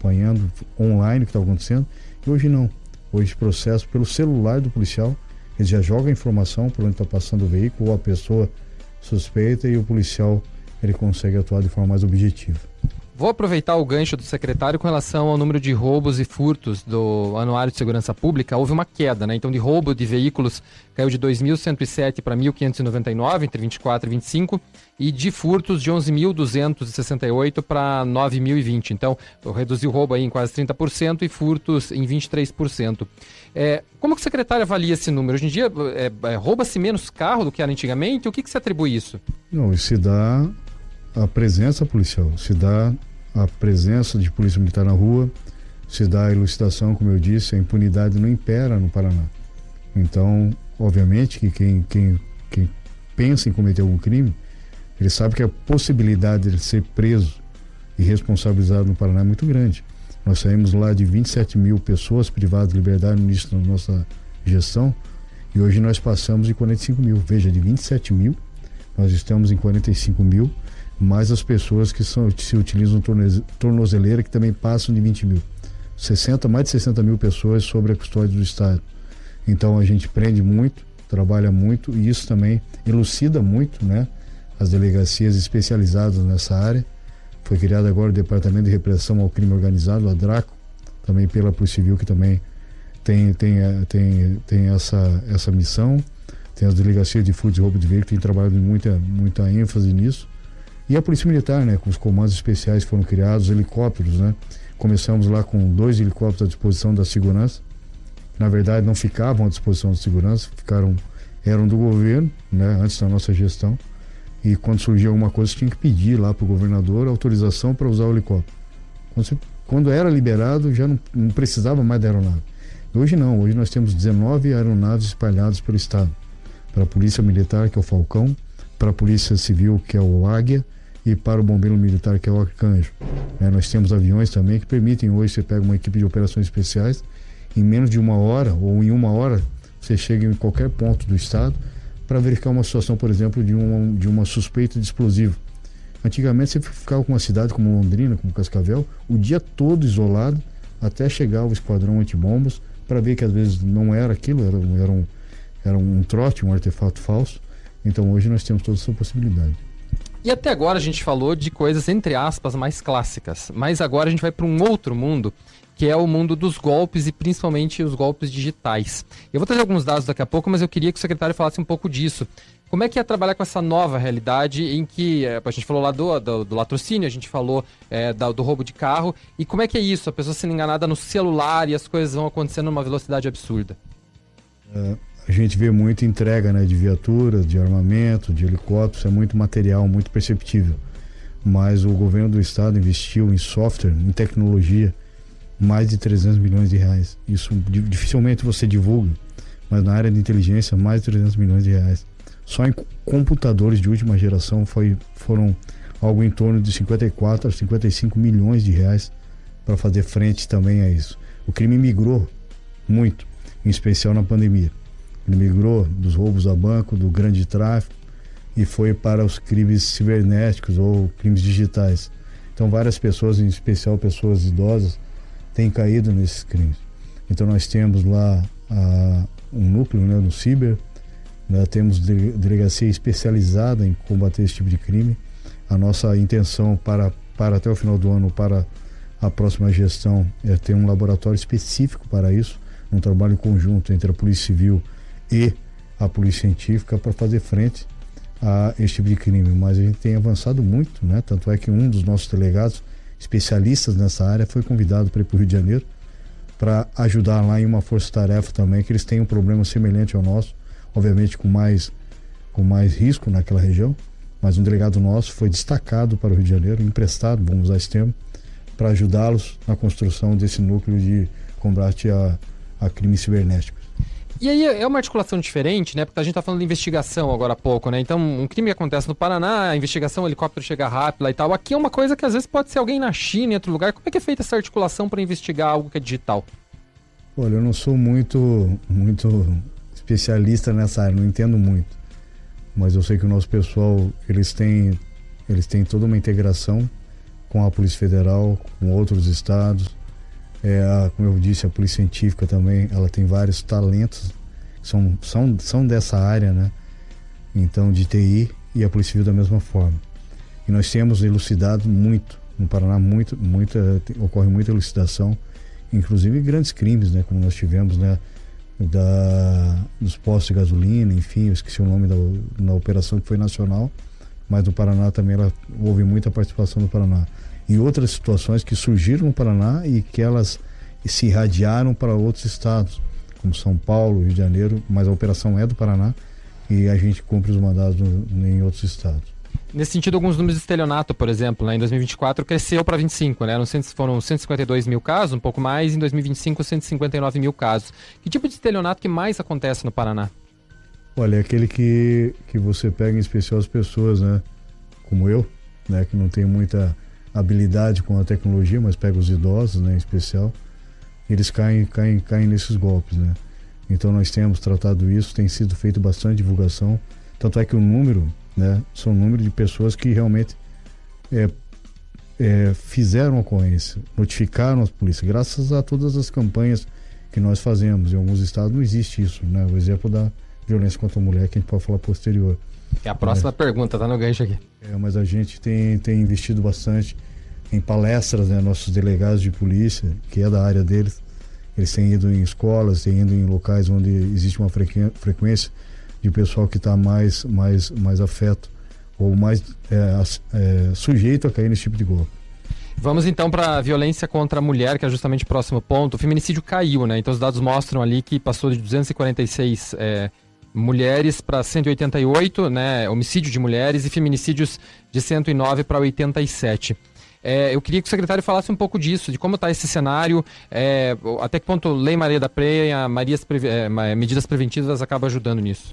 acompanhando online o que está acontecendo. E hoje não. Hoje processo pelo celular do policial, ele já joga a informação por onde está passando o veículo ou a pessoa suspeita, e o policial ele consegue atuar de forma mais objetiva. Vou aproveitar o gancho do secretário com relação ao número de roubos e furtos do Anuário de Segurança Pública. Houve uma queda, né? Então, de roubo de veículos caiu de 2.107 para 1.599 entre 24 e 25, e de furtos de 11.268 para 9.020. Então, reduziu o roubo aí em quase 30% e furtos em 23%. Como que o secretário avalia esse número? Hoje em dia, rouba-se menos carro do que era antigamente? O que se atribui isso? Não, isso se dá a presença policial, se dá a presença de polícia militar na rua, se dá a elucidação, como eu disse, a impunidade não impera no Paraná. Então, obviamente que quem pensa em cometer algum crime, ele sabe que a possibilidade de ser preso e responsabilizado no Paraná é muito grande. Nós saímos lá de 27 mil pessoas privadas de liberdade no início da nossa gestão, e hoje nós passamos de 45 mil. Veja, de 27 mil, nós estamos em 45 mil, mais as pessoas que se utilizam tornozeleira, que também passam de 20 mil. Mais de 60 mil pessoas sob a custódia do Estado. Então a gente prende muito, trabalha muito, e isso também elucida muito, né, as delegacias especializadas nessa área. Foi criado agora o Departamento de Repressão ao Crime Organizado, a DRACO, também pela Polícia Civil, que também tem essa missão. Tem as delegacias de furto e roubo de veículo, que tem trabalhado muita ênfase nisso. E a Polícia Militar, né, com os comandos especiais que foram criados, os helicópteros, né? Começamos lá com 2 helicópteros à disposição da segurança. Na verdade, não ficavam à disposição da segurança, eram do governo, né, antes da nossa gestão. E quando surgia alguma coisa, você tinha que pedir lá para o governador autorização para usar o helicóptero. Quando era liberado, já não precisava mais da aeronave. Hoje não, hoje nós temos 19 aeronaves espalhadas pelo Estado. Para a Polícia Militar, que é o Falcão, para a Polícia Civil, que é o Águia, e para o Bombeiro Militar, que é o Arcanjo. Nós temos aviões também que permitem, hoje você pega uma equipe de operações especiais, em menos de 1 hora, ou em 1 hora, você chega em qualquer ponto do estado para verificar uma situação, por exemplo, de uma suspeita de explosivo. Antigamente você ficava com uma cidade como Londrina, como Cascavel, o dia todo isolado, até chegar o esquadrão antibombas, para ver que às vezes não era aquilo, era um trote, um artefato falso. Então hoje nós temos toda essa possibilidade. E até agora a gente falou de coisas, entre aspas, mais clássicas, mas agora a gente vai para um outro mundo, que é o mundo dos golpes e principalmente os golpes digitais. Eu vou trazer alguns dados daqui a pouco, mas eu queria que o secretário falasse um pouco disso. Como é que é trabalhar com essa nova realidade em que a gente falou lá do latrocínio, a gente falou do roubo de carro, e como é que é isso? A pessoa sendo enganada no celular e as coisas vão acontecendo numa velocidade absurda. A gente vê muita entrega, né, de viaturas, de armamento, de helicópteros, é muito material, muito perceptível. Mas o governo do estado investiu em software, em tecnologia, mais de 300 milhões de reais. Isso dificilmente você divulga, mas na área de inteligência, mais de 300 milhões de reais. Só em computadores de última geração foram algo em torno de 54 a 55 milhões de reais para fazer frente também a isso. O crime migrou muito, em especial na pandemia. Ele migrou dos roubos a banco, do grande tráfico, e foi para os crimes cibernéticos ou crimes digitais. Então várias pessoas, em especial pessoas idosas, têm caído nesses crimes. Então nós temos lá um núcleo, né, no ciber, né, temos delegacia especializada em combater esse tipo de crime. A nossa intenção para até o final do ano, para a próxima gestão, é ter um laboratório específico para isso, um trabalho em conjunto entre a Polícia Civil e a Polícia Científica para fazer frente a esse tipo de crime. Mas a gente tem avançado muito, né? Tanto é que um dos nossos delegados, especialistas nessa área, foi convidado para ir para o Rio de Janeiro para ajudar lá em uma força-tarefa também, que eles têm um problema semelhante ao nosso, obviamente com mais risco naquela região, mas um delegado nosso foi destacado para o Rio de Janeiro, emprestado, vamos usar esse termo, para ajudá-los na construção desse núcleo de combate a crimes cibernéticos. E aí é uma articulação diferente, né? Porque a gente está falando de investigação agora há pouco, né? Então, um crime que acontece no Paraná, a investigação, o helicóptero chega rápido lá e tal. Aqui é uma coisa que às vezes pode ser alguém na China, em outro lugar. Como é que é feita essa articulação para investigar algo que é digital? Olha, eu não sou muito especialista nessa área, não entendo muito. Mas eu sei que o nosso pessoal, eles têm toda uma integração com a Polícia Federal, com outros estados, Como eu disse, a polícia científica também, ela tem vários talentos que são dessa área, né? Então, de TI, e a Polícia Civil da mesma forma. E nós temos elucidado muito, no Paraná, ocorre muita elucidação, inclusive grandes crimes, né? Como nós tivemos, né? Dos postos de gasolina, enfim, eu esqueci o nome da operação que foi nacional, mas no Paraná também houve muita participação do Paraná. E outras situações que surgiram no Paraná e que elas se irradiaram para outros estados, como São Paulo, Rio de Janeiro, mas a operação é do Paraná e a gente cumpre os mandados em outros estados. Nesse sentido, alguns números de estelionato, por exemplo, né, em 2024 cresceu para 25, né? Foram 152 mil casos, um pouco mais, em 2025 159 mil casos. Que tipo de estelionato que mais acontece no Paraná? Olha, é aquele que você pega em especial as pessoas, né? Como eu, né? Que não tem muita habilidade com a tecnologia, mas pega os idosos, né? Em especial, eles caem nesses golpes, né? Então nós temos tratado isso, tem sido feito bastante divulgação, tanto é que o número, né? São o número de pessoas que realmente fizeram a ocorrência, notificaram as polícias, graças a todas as campanhas que nós fazemos. Em alguns estados não existe isso, né? O exemplo da violência contra a mulher, que a gente pode falar posterior. É a próxima pergunta, tá no gancho aqui. Mas a gente tem investido bastante em palestras, né? Nossos delegados de polícia, que é da área deles, eles têm ido em escolas, têm ido em locais onde existe uma frequência de pessoal que está mais afeto ou mais sujeito a cair nesse tipo de golpe. Vamos então para a violência contra a mulher, que é justamente o próximo ponto. O feminicídio caiu, né? Então os dados mostram ali que passou de 246 mulheres para 188, né? Homicídio de mulheres, e feminicídios de 109 para 87. Eu queria que o secretário falasse um pouco disso, de como está esse cenário, até que ponto Lei Maria da Penha, medidas preventivas acabam ajudando nisso.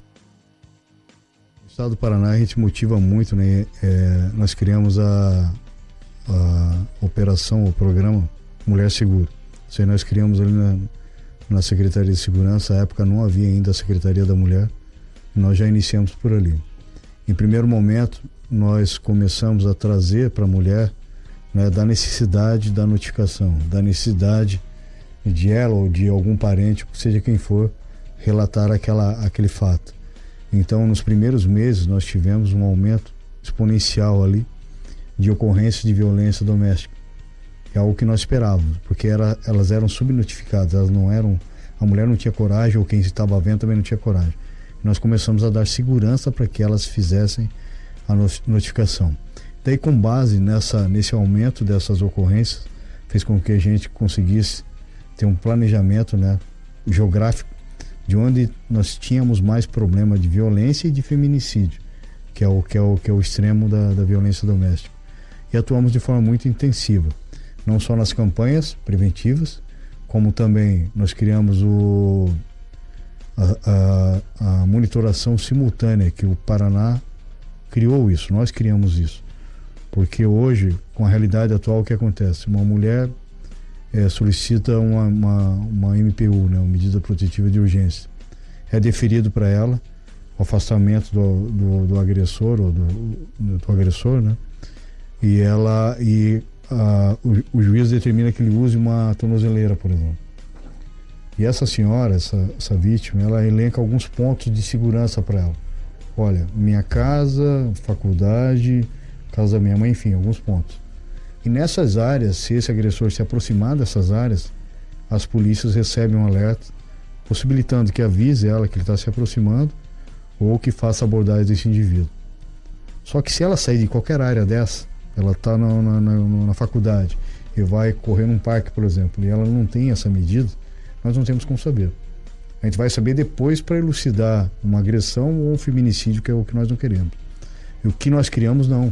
No estado do Paraná a gente motiva muito, né? Nós criamos a operação, o programa Mulher Segura. Isso aí nós criamos ali na Secretaria de Segurança. Na época não havia ainda a Secretaria da Mulher, e nós já iniciamos por ali. Em primeiro momento, nós começamos a trazer para a mulher, né, da necessidade da notificação, da necessidade de ela ou de algum parente, seja quem for, relatar aquele fato. Então, nos primeiros meses, nós tivemos um aumento exponencial ali de ocorrências de violência doméstica. É algo que nós esperávamos, porque elas eram subnotificadas, a mulher não tinha coragem, ou quem estava vendo também não tinha coragem. Nós começamos a dar segurança para que elas fizessem a notificação. Daí, com base nesse aumento dessas ocorrências, fez com que a gente conseguisse ter um planejamento, né, geográfico, de onde nós tínhamos mais problema de violência e de feminicídio, que é o extremo da violência doméstica. E atuamos de forma muito intensiva, não só nas campanhas preventivas, como também nós criamos a monitoração simultânea, que o Paraná criou isso, nós criamos isso. Porque hoje, com a realidade atual, o que acontece? Uma mulher solicita uma MPU, né, uma medida protetiva de urgência. É deferido para ela o afastamento do agressor, ou do agressor, né? O juiz determina que ele use uma tornozeleira, por exemplo. E essa senhora, essa vítima, ela elenca alguns pontos de segurança para ela. Olha, minha casa, faculdade, casa da minha mãe, enfim, alguns pontos. E nessas áreas, se esse agressor se aproximar dessas áreas, as polícias recebem um alerta, possibilitando que avise ela que ele está se aproximando ou que faça abordagem desse indivíduo. Só que se ela sair de qualquer área dessa, ela está na faculdade e vai correr num parque, por exemplo, e ela não tem essa medida, nós não temos como saber. A gente vai saber depois para elucidar uma agressão ou um feminicídio, que é o que nós não queremos. E o que nós criamos, não.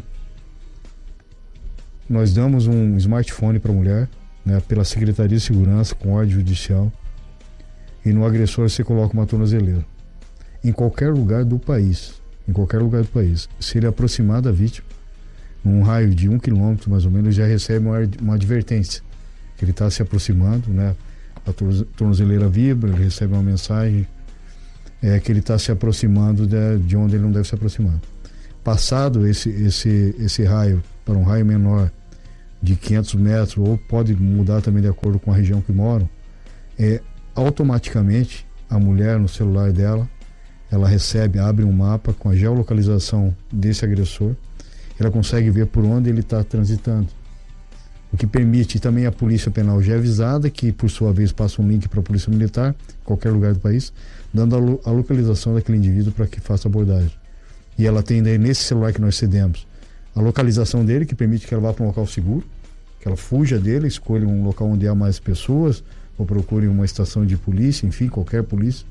Nós damos um smartphone para a mulher, né, pela Secretaria de Segurança, com ordem judicial, e no agressor você coloca uma tornozeleira. Em qualquer lugar do país, se ele aproximar da vítima, num raio de 1 quilômetro mais ou menos, ele já recebe uma advertência que ele está se aproximando, né? A tornozeleira vibra, ele recebe uma mensagem que ele está se aproximando de onde ele não deve se aproximar. Passado esse raio para um raio menor de 500 metros, ou pode mudar também de acordo com a região que moram, automaticamente a mulher no celular dela, ela recebe, abre um mapa com a geolocalização desse agressor, ela consegue ver por onde ele está transitando. O que permite também a Polícia Penal já avisada, que por sua vez passa um link para a Polícia Militar, em qualquer lugar do país, dando a localização daquele indivíduo para que faça a abordagem. E ela tem daí, nesse celular que nós cedemos, a localização dele, que permite que ela vá para um local seguro, que ela fuja dele, escolha um local onde há mais pessoas, ou procure uma estação de polícia, enfim, qualquer polícia.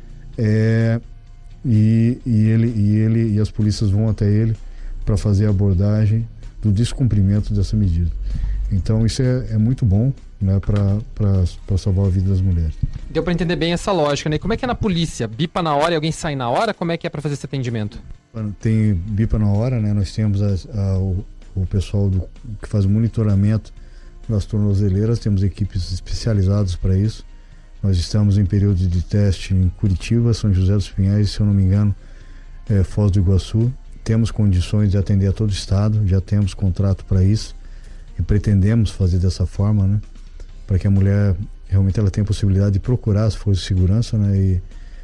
E as polícias vão até ele para fazer a abordagem do descumprimento dessa medida. Então isso é muito bom, né, para salvar a vida das mulheres. Deu para entender bem essa lógica, né? Como é que é na polícia? Bipa na hora e alguém sai na hora? Como é que é para fazer esse atendimento? Tem bipa na hora, né? Nós temos o pessoal que faz o monitoramento das tornozeleiras, temos equipes especializadas para isso. Nós estamos em período de teste em Curitiba, São José dos Pinhais, se eu não me engano, Foz do Iguaçu. Temos condições de atender a todo o estado, já temos contrato para isso e pretendemos fazer dessa forma, né? Para que a mulher realmente ela tenha a possibilidade de procurar as forças de segurança, né?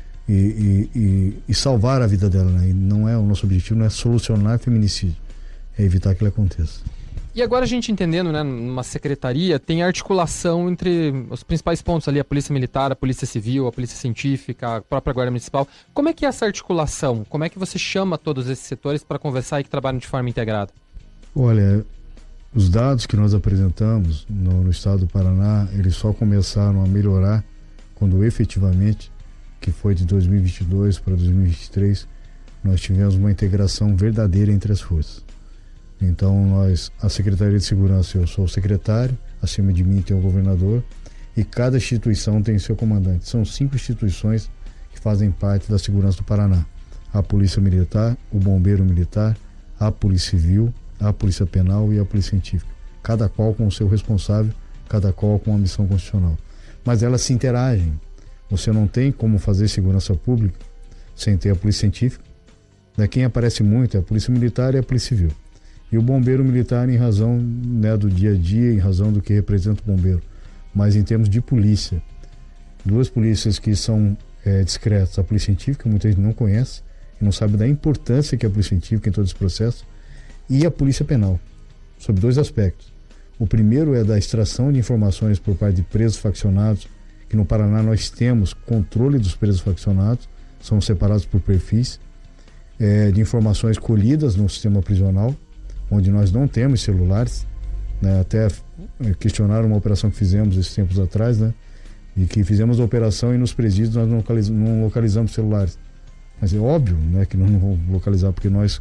E salvar a vida dela, né? E não é o nosso objetivo, não é solucionar feminicídio, é evitar que ele aconteça. E agora a gente entendendo, né, numa secretaria, tem articulação entre os principais pontos ali, a Polícia Militar, a Polícia Civil, a Polícia Científica, a própria Guarda Municipal. Como é que é essa articulação? Como é que você chama todos esses setores para conversar e que trabalham de forma integrada? Olha, os dados que nós apresentamos no estado do Paraná, eles só começaram a melhorar quando efetivamente, que foi de 2022 para 2023, nós tivemos uma integração verdadeira entre as forças. Então a Secretaria de Segurança, eu sou o secretário, acima de mim tem o governador e cada instituição tem seu comandante. São 5 instituições que fazem parte da segurança do Paraná: a Polícia Militar, o Bombeiro Militar, a Polícia Civil, a Polícia Penal e a Polícia Científica. Cada qual com o seu responsável, cada qual com a missão constitucional. Mas elas se interagem. Você não tem como fazer segurança pública sem ter a Polícia Científica. Quem aparece muito é a Polícia Militar e a Polícia Civil. E o Bombeiro Militar em razão, né, do dia a dia, em razão do que representa o bombeiro. Mas em termos de polícia, 2 polícias que são discretas: a Polícia Científica, muita gente não conhece e não sabe da importância que é a Polícia Científica em todo esse processo, e a Polícia Penal, sob 2 aspectos. O primeiro é da extração de informações por parte de presos faccionados, que no Paraná nós temos controle dos presos faccionados, são separados por perfis, de informações colhidas no sistema prisional, onde nós não temos celulares, né? Até questionaram uma operação que fizemos esses tempos atrás, né? E que fizemos a operação e nos presídios nós não localizamos celulares. Mas é óbvio, né, que não vamos localizar, porque nós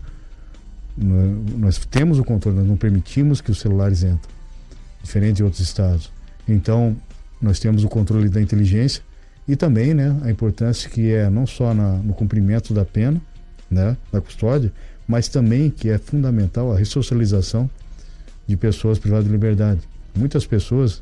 temos o controle, nós não permitimos que os celulares entrem, diferente de outros estados. Então, nós temos o controle da inteligência e também, né, a importância que é não só no cumprimento da pena, né, da custódia, mas também que é fundamental a ressocialização de pessoas privadas de liberdade. Muitas pessoas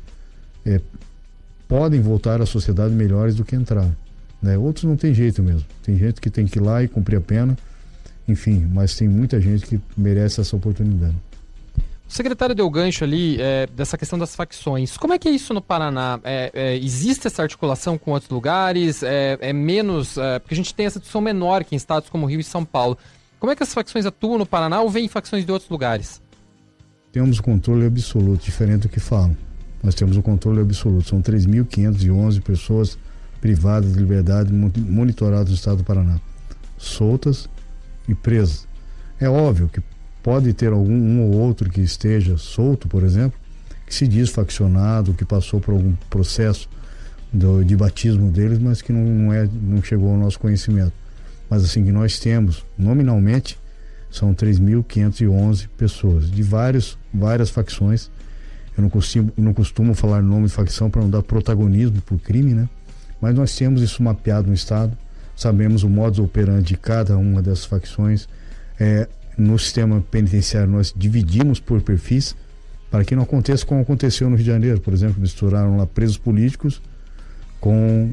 podem voltar à sociedade melhores do que entraram, né? Outros não tem jeito mesmo. Tem gente que tem que ir lá e cumprir a pena, enfim, mas tem muita gente que merece essa oportunidade. O secretário deu gancho ali dessa questão das facções. Como é que é isso no Paraná? Existe essa articulação com outros lugares? É menos... porque a gente tem essa discussão menor que em estados como Rio e São Paulo. Como é que as facções atuam no Paraná ou vêm facções de outros lugares? Temos controle absoluto, diferente do que falam. Nós temos o controle absoluto. São 3.511 pessoas privadas de liberdade monitoradas no estado do Paraná, soltas e presas. É óbvio que pode ter um ou outro que esteja solto, por exemplo, que se diz faccionado, que passou por algum processo de batismo deles, mas que não chegou ao nosso conhecimento. Mas assim, que nós temos, nominalmente, são 3.511 pessoas, de várias facções. Eu não costumo falar nome de facção para não dar protagonismo por crime, né? Mas nós temos isso mapeado no estado, sabemos o modus operandi de cada uma dessas facções. No sistema penitenciário nós dividimos por perfis, para que não aconteça como aconteceu no Rio de Janeiro, por exemplo, misturaram lá presos políticos com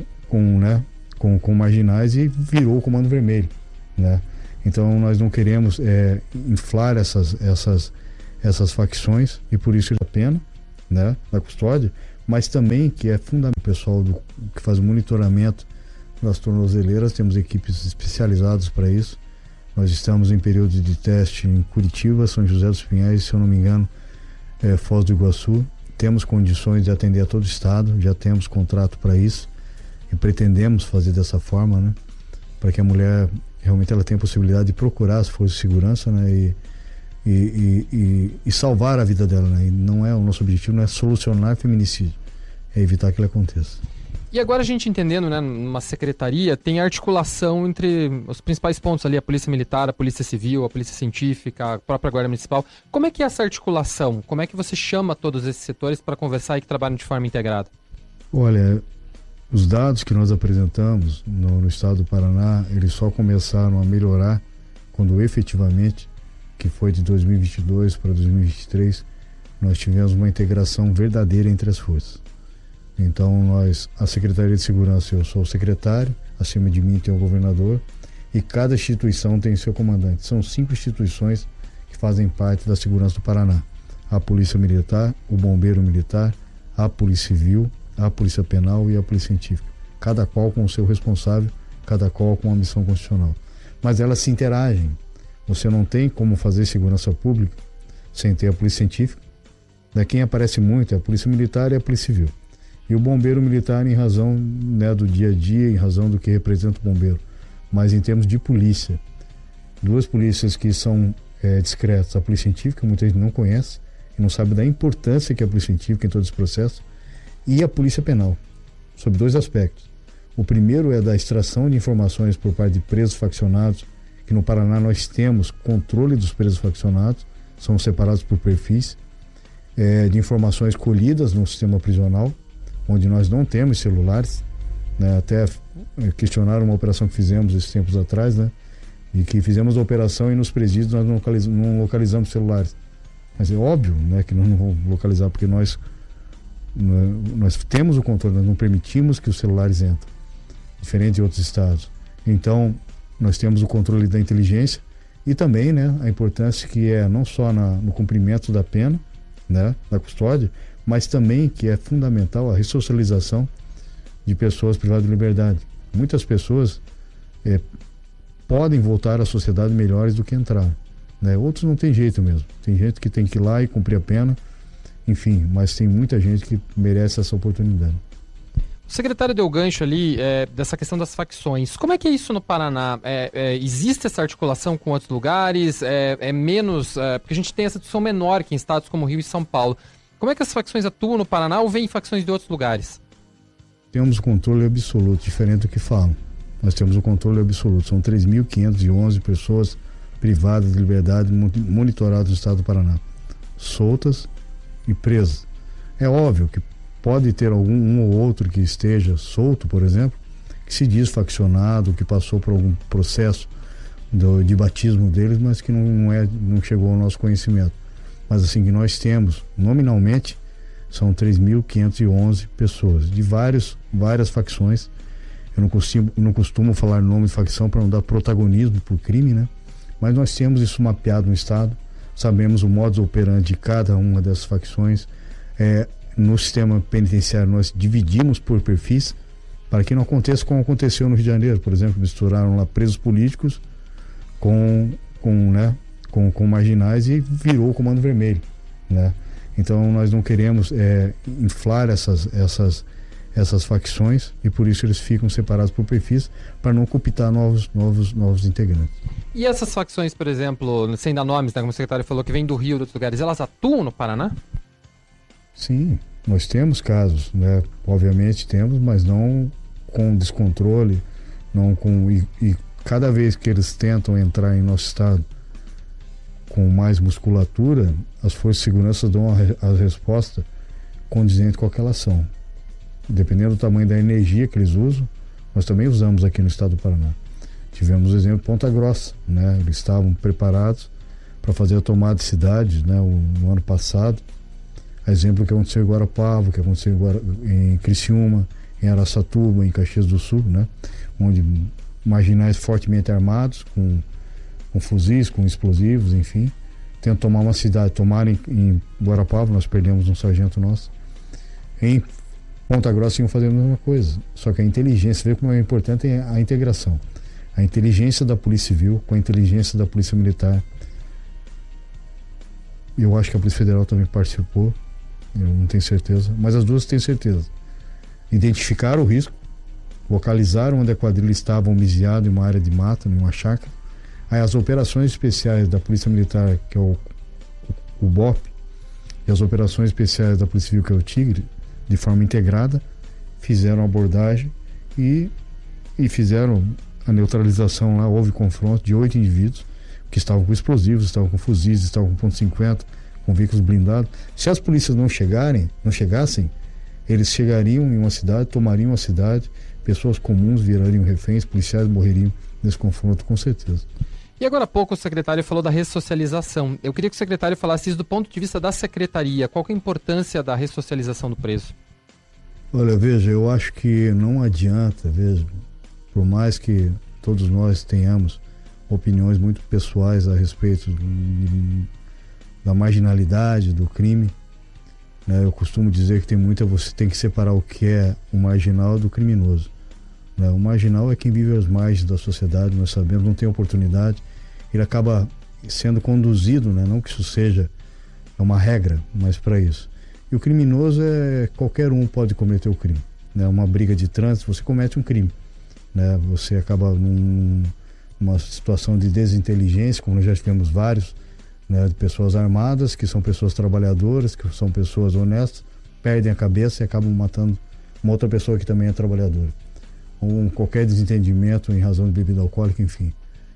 marginais e virou o Comando Vermelho, né? Então nós não queremos inflar essas facções, e por isso a pena, né, da custódia, mas também que é fundamental o pessoal que faz o monitoramento das tornozeleiras. Temos equipes especializadas para isso. Nós estamos em período de teste em Curitiba, São José dos Pinhais, se eu não me engano, Foz do Iguaçu. Temos condições de atender a todo o estado, já temos contrato para isso e pretendemos fazer dessa forma, né, para que a mulher realmente ela tenha a possibilidade de procurar as forças de segurança, né, e salvar a vida dela, né? E não é o nosso objetivo, não é solucionar feminicídio, é evitar que ele aconteça. E agora a gente entendendo, né, numa secretaria tem articulação entre os principais pontos ali, a Polícia Militar, a Polícia Civil, a Polícia Científica, a própria Guarda Municipal. Como é que é essa articulação? Como é que você chama todos esses setores para conversar e que trabalham de forma integrada? Olha, os dados que nós apresentamos no estado do Paraná, eles só começaram a melhorar quando efetivamente, que foi de 2022 para 2023, nós tivemos uma integração verdadeira entre as forças. Então a Secretaria de Segurança, eu sou o secretário, acima de mim tem o governador, e cada instituição tem seu comandante. São 5 instituições que fazem parte da segurança do Paraná: a Polícia Militar, o Bombeiro Militar, a Polícia Civil, a Polícia Penal e a Polícia Científica. Cada qual com o seu responsável, cada qual com uma missão constitucional. Mas elas se interagem. Você não tem como fazer segurança pública sem ter a Polícia Científica. Quem aparece muito é a Polícia Militar e a Polícia Civil. E o Bombeiro Militar em razão, né, do dia a dia, em razão do que representa o bombeiro. Mas em termos de polícia, 2 polícias que são discretas: a Polícia Científica, muita gente não conhece e não sabe da importância que é a Polícia Científica em todo esse processo, e a Polícia Penal, sob 2 aspectos. O primeiro é da extração de informações por parte de presos faccionados, que no Paraná nós temos controle dos presos faccionados, são separados por perfis, de informações colhidas no sistema prisional, onde nós não temos celulares, né? Até questionaram uma operação que fizemos esses tempos atrás, né? E que fizemos a operação e nos presídios nós não localizamos celulares. Mas é óbvio, né, que não vamos localizar, porque nós temos o controle, nós não permitimos que os celulares entrem, diferente de outros estados. Então, nós temos o controle da inteligência e também, né, a importância que é não só no cumprimento da pena, né, da custódia, mas também que é fundamental a ressocialização de pessoas privadas de liberdade. Muitas pessoas podem voltar à sociedade melhores do que entraram, né? Outros não tem jeito mesmo. Tem gente que tem que ir lá e cumprir a pena, enfim, mas tem muita gente que merece essa oportunidade. O secretário deu gancho ali dessa questão das facções. Como é que é isso no Paraná? Existe essa articulação com outros lugares? É menos... porque a gente tem essa discussão menor que em estados como Rio e São Paulo. Como é que as facções atuam no Paraná ou vêm facções de outros lugares? Temos o controle absoluto, diferente do que falam. Nós temos o controle absoluto. São 3.511 pessoas privadas de liberdade monitoradas no estado do Paraná, soltas e presas. É óbvio que pode ter um ou outro que esteja solto, por exemplo, que se diz faccionado, que passou por algum processo de batismo deles, mas que não chegou ao nosso conhecimento. Mas assim, que nós temos, nominalmente, são 3.511 pessoas, de várias facções. Eu não costumo falar nome de facção para não dar protagonismo por crime, né? Mas nós temos isso mapeado no estado, sabemos o modus operandi de cada uma dessas facções. No sistema penitenciário nós dividimos por perfis, para que não aconteça como aconteceu no Rio de Janeiro, por exemplo, misturaram lá presos políticos com marginais e virou o Comando Vermelho, né? Então nós não queremos inflar essas facções, e por isso eles ficam separados por perfis, para não cooptar novos integrantes. E essas facções, por exemplo, sem dar nomes, né, como o secretário falou, que vem do Rio, de outros lugares, elas atuam no Paraná? Sim, nós temos casos, né? Obviamente temos, mas não com descontrole, e cada vez que eles tentam entrar em nosso estado com mais musculatura, as forças de segurança dão a resposta condizente com aquela ação. Dependendo do tamanho da energia que eles usam, nós também usamos aqui no estado do Paraná. Tivemos o exemplo de Ponta Grossa, né? Eles estavam preparados para fazer a tomada de cidades, né, no ano passado. Exemplo que aconteceu em Guarapava, que aconteceu em Criciúma, em Araçatuba, em Caxias do Sul, né? Onde marginais fortemente armados, com fuzis, com explosivos, enfim, tentam tomar uma cidade. Tomaram em Guarapava, nós perdemos um sargento nosso. Em Ponta Grossa iam fazer a mesma coisa. Só que a inteligência, vê como é importante a integração. A inteligência da Polícia Civil com a inteligência da Polícia Militar. Eu acho que a Polícia Federal também participou, eu não tenho certeza, mas as duas têm certeza. Identificaram o risco, localizaram onde a quadrilha estava homiziada em uma área de mata, em uma chácara. Aí as operações especiais da Polícia Militar, que é o BOP, e as operações especiais da Polícia Civil, que é o Tigre, de forma integrada, fizeram a abordagem e fizeram a neutralização lá. Houve confronto de 8 indivíduos que estavam com explosivos, estavam com fuzis, estavam com .50, com veículos blindados. Se as polícias não chegassem, eles chegariam em uma cidade, tomariam a cidade, pessoas comuns virariam reféns, policiais morreriam nesse confronto, com certeza. E agora há pouco o secretário falou da ressocialização. Eu queria que o secretário falasse isso do ponto de vista da secretaria. Qual que é a importância da ressocialização do preso? Olha, veja, eu acho que não adianta, veja, por mais que todos nós tenhamos opiniões muito pessoais a respeito da marginalidade, do crime, né? Eu costumo dizer que você tem que separar o que é o marginal do criminoso, né? O marginal é quem vive às margens da sociedade, nós sabemos, não tem oportunidade, ele acaba sendo conduzido, né? Não que isso seja uma regra, mas para isso. E o criminoso qualquer um pode cometer o crime, né? Uma briga de trânsito, você comete um crime, né? Você acaba numa situação de desinteligência, como nós já tivemos vários, né? De pessoas armadas, que são pessoas trabalhadoras, que são pessoas honestas, perdem a cabeça e acabam matando uma outra pessoa que também é trabalhadora. Qualquer desentendimento em razão de bebida alcoólica, enfim.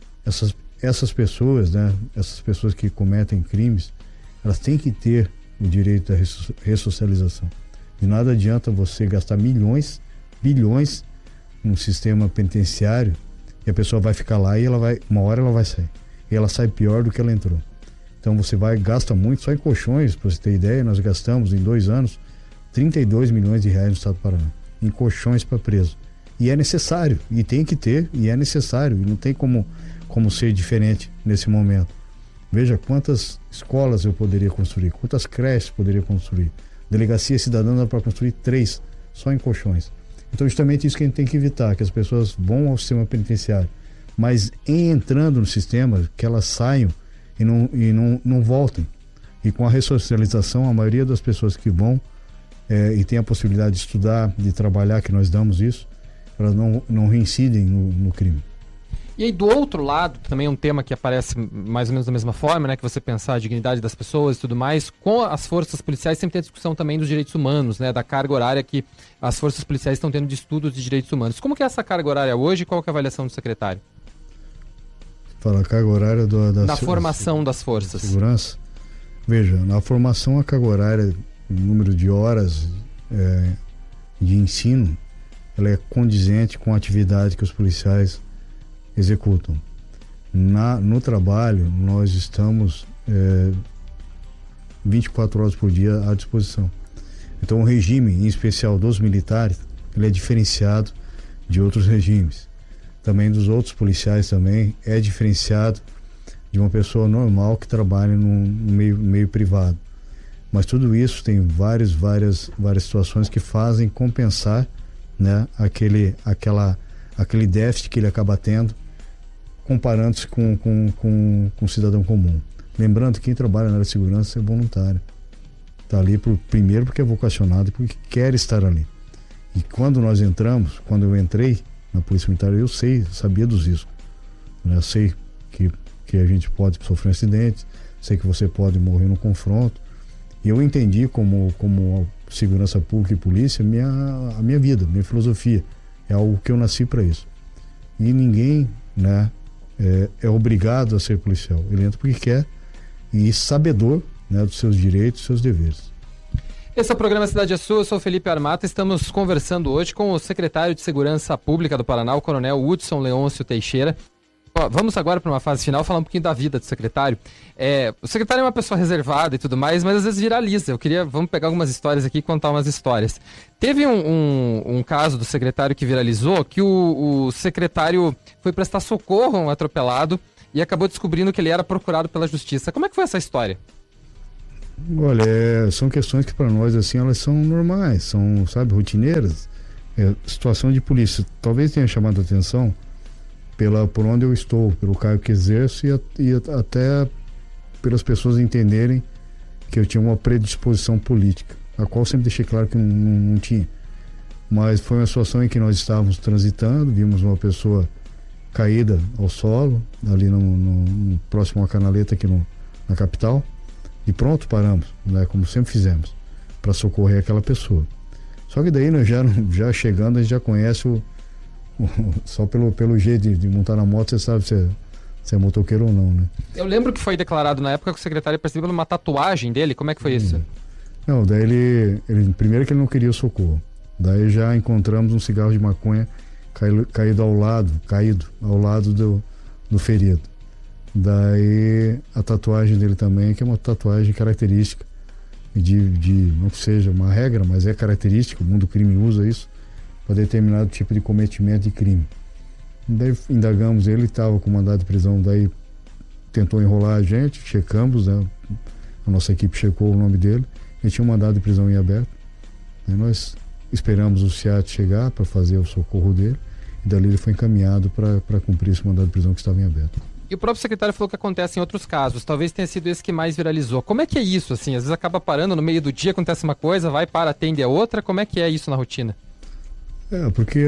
Essas pessoas, né? Essas pessoas que cometem crimes, elas têm que ter o direito da ressocialização. De nada adianta você gastar milhões, bilhões num sistema penitenciário e a pessoa vai ficar lá e uma hora ela vai sair. E ela sai pior do que ela entrou. Então você gasta muito, só em colchões, para você ter ideia, nós gastamos em 2 anos 32 milhões de reais no estado do Paraná, em colchões para preso. E é necessário, e tem que ter, e é necessário, e não tem como ser diferente nesse momento. Veja quantas escolas eu poderia construir, quantas creches poderia construir. Delegacia cidadã dá para construir 3, só em colchões. Então justamente isso que a gente tem que evitar, que as pessoas vão ao sistema penitenciário, mas entrando no sistema, que elas saiam e não voltem. E com a ressocialização, a maioria das pessoas que vão e tem a possibilidade de estudar, de trabalhar, que nós damos isso, elas não reincidem no crime. E aí do outro lado, também é um tema que aparece mais ou menos da mesma forma, né, que você pensar a dignidade das pessoas e tudo mais, com as forças policiais sempre tem a discussão também dos direitos humanos, né, da carga horária que as forças policiais estão tendo de estudos de direitos humanos. Como que é essa carga horária hoje e qual que é a avaliação do secretário? Fala, a carga horária da formação das forças. Segurança. Veja, na formação a carga horária, o número de horas de ensino, ela é condizente com a atividade que os policiais executam. No trabalho, nós estamos 24 horas por dia à disposição. Então, o regime, em especial dos militares, ele é diferenciado de outros regimes. Também dos outros policiais também é diferenciado de uma pessoa normal que trabalha no meio privado. Mas tudo isso tem várias situações que fazem compensar, né, aquele déficit que ele acaba tendo, comparando-se com o cidadão comum. Lembrando que quem trabalha na área de segurança é voluntário. Está ali primeiro porque é vocacionado e porque quer estar ali. E quando eu entrei na Polícia Militar, eu sabia dos riscos. Né? Eu sei que a gente pode sofrer um acidente, sei que você pode morrer no confronto. E eu entendi como segurança pública e polícia a minha vida, minha filosofia. É algo que eu nasci para isso. E ninguém, né, é obrigado a ser policial. Ele entra porque quer e sabedor, né, dos seus direitos e seus deveres. Esse é o programa Cidade é Sua, eu sou Felipe Armata. Estamos conversando hoje com o secretário de Segurança Pública do Paraná, o coronel Hudson Leôncio Teixeira. Vamos agora para uma fase final, falar um pouquinho da vida do secretário. O secretário é uma pessoa reservada e tudo mais, mas às vezes viraliza. Vamos pegar algumas histórias aqui e contar umas histórias. Teve um caso do secretário que viralizou, que o secretário foi prestar socorro a um atropelado e acabou descobrindo que ele era procurado pela justiça. Como é que foi essa história? Olha, são questões que para nós, assim, elas são normais, são, sabe, rotineiras. Situação de polícia. Talvez tenha chamado a atenção por onde eu estou, pelo cargo que exerço e até pelas pessoas entenderem que eu tinha uma predisposição política, a qual eu sempre deixei claro que não tinha. Mas foi uma situação em que nós estávamos transitando, vimos uma pessoa caída ao solo, ali no próximo à canaleta aqui na capital, e pronto, paramos, né, como sempre fizemos, para socorrer aquela pessoa. Só que daí, né, já chegando, a gente já conhece só pelo jeito de montar na moto, você sabe se é motoqueiro ou não, né? Eu lembro que foi declarado na época que o secretário percebeu uma tatuagem dele. Como é que foi isso? Não, daí ele primeiro que ele não queria o socorro. Daí já encontramos um cigarro de maconha caído ao lado do ferido. Daí a tatuagem dele também, que é uma tatuagem característica de não que seja uma regra, mas é característica, o mundo do crime usa isso para determinado tipo de cometimento de crime. Daí indagamos ele, estava com mandado de prisão, daí tentou enrolar a gente, checamos, né? A nossa equipe checou o nome dele, ele tinha um mandado de prisão em aberto. Aí nós esperamos o SEAT chegar para fazer o socorro dele, e dali ele foi encaminhado para cumprir esse mandado de prisão que estava em aberto. E o próprio secretário falou que acontece em outros casos, talvez tenha sido esse que mais viralizou. Como é que é isso, assim? Às vezes acaba parando no meio do dia, acontece uma coisa, vai, para, atende a outra. Como é que é isso na rotina? Porque,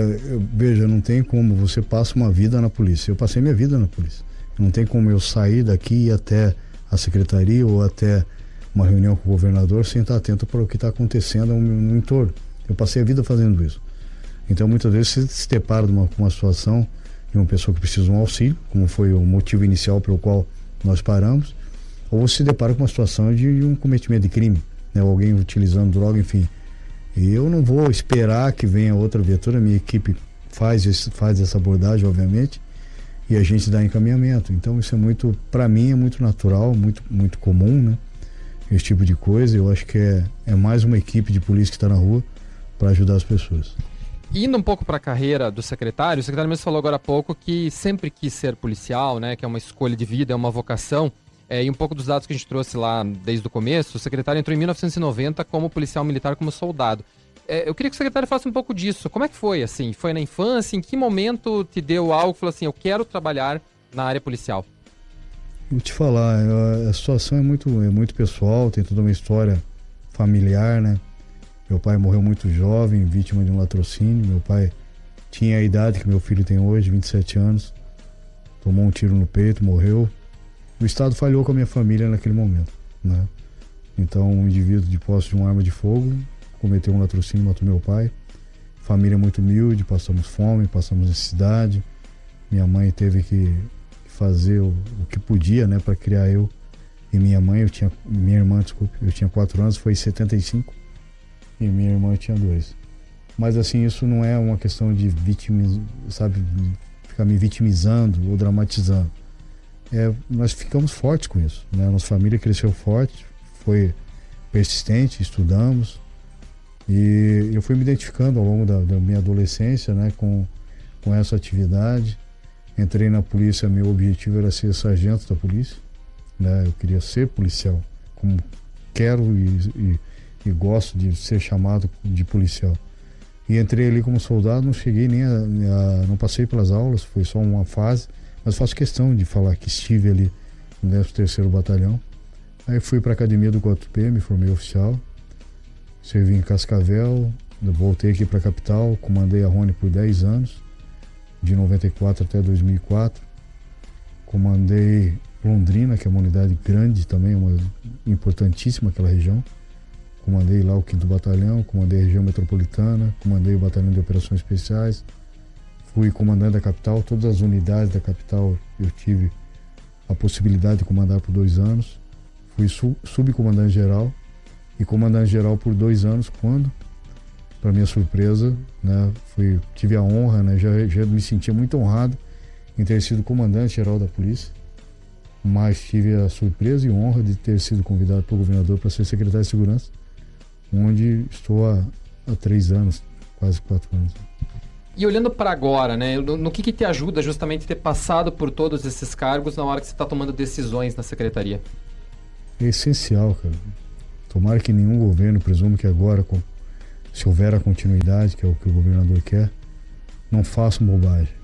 veja, não tem como você passa uma vida na polícia. Eu passei minha vida na polícia. Não tem como eu sair daqui e ir até a secretaria ou até uma reunião com o governador sem estar atento para o que está acontecendo no entorno. Eu passei a vida fazendo isso. Então, muitas vezes, você se depara com uma situação de uma pessoa que precisa de um auxílio, como foi o motivo inicial pelo qual nós paramos, ou você se depara com uma situação de um cometimento de crime, né? Alguém utilizando droga, enfim. E eu não vou esperar que venha outra viatura, minha equipe faz essa abordagem, obviamente, e a gente dá encaminhamento. Então isso é muito, para mim, é muito natural, muito comum, né? Esse tipo de coisa. Eu acho que é mais uma equipe de polícia que está na rua para ajudar as pessoas. Indo um pouco para a carreira do secretário, o secretário mesmo falou agora há pouco que sempre quis ser policial, né? Que é uma escolha de vida, é uma vocação. E um pouco dos dados que a gente trouxe lá desde o começo, o secretário entrou em 1990 como policial militar, como soldado. Eu queria que o secretário falasse um pouco disso. Como é que foi, assim? Foi na infância? Em que momento te deu algo que falou assim, eu quero trabalhar na área policial? Vou te falar, a situação é muito pessoal, tem toda uma história familiar, né? Meu pai morreu muito jovem, vítima de um latrocínio. Meu pai tinha a idade que meu filho tem hoje, 27 anos. Tomou um tiro no peito, morreu. O Estado falhou com a minha família naquele momento, né? Então, um indivíduo de posse de uma arma de fogo cometeu um latrocínio, matou meu pai. Família muito humilde, passamos fome, passamos necessidade. Minha mãe teve que fazer o que podia, né, para criar eu e minha mãe. Minha irmã, desculpe, eu tinha 4 anos, foi em 75, e minha irmã tinha 2. Mas assim, isso não é uma questão de ficar me vitimizando ou dramatizando. Nós ficamos fortes com isso, né? Nossa família cresceu forte, foi persistente, estudamos, e eu fui me identificando ao longo da minha adolescência, né, com essa atividade. Entrei na polícia, meu objetivo era ser sargento da polícia, né? Eu queria ser policial, como quero e gosto de ser chamado de policial. E entrei ali como soldado, não cheguei nem não passei pelas aulas, foi só uma fase, mas faço questão de falar que estive ali no 13º Batalhão. Aí fui para a academia do 4P, me formei oficial, servi em Cascavel, voltei aqui para a capital, comandei a Rony por 10 anos, de 94 até 2004. Comandei Londrina, que é uma unidade grande também, uma importantíssima aquela região. Comandei lá o 5º Batalhão, comandei a região metropolitana, comandei o Batalhão de Operações Especiais. Fui comandante da capital, todas as unidades da capital eu tive a possibilidade de comandar por 2 anos. Fui subcomandante geral e comandante geral por 2 anos, quando, para minha surpresa, né, tive a honra, né, já me sentia muito honrado em ter sido comandante geral da polícia, mas tive a surpresa e honra de ter sido convidado pelo governador para ser secretário de segurança, onde estou há 3 anos, quase 4 anos. E olhando para agora, né, no que te ajuda justamente ter passado por todos esses cargos na hora que você está tomando decisões na secretaria? É essencial, cara. Tomara que nenhum governo, presumo que agora, se houver a continuidade, que é o que o governador quer, não façam bobagem.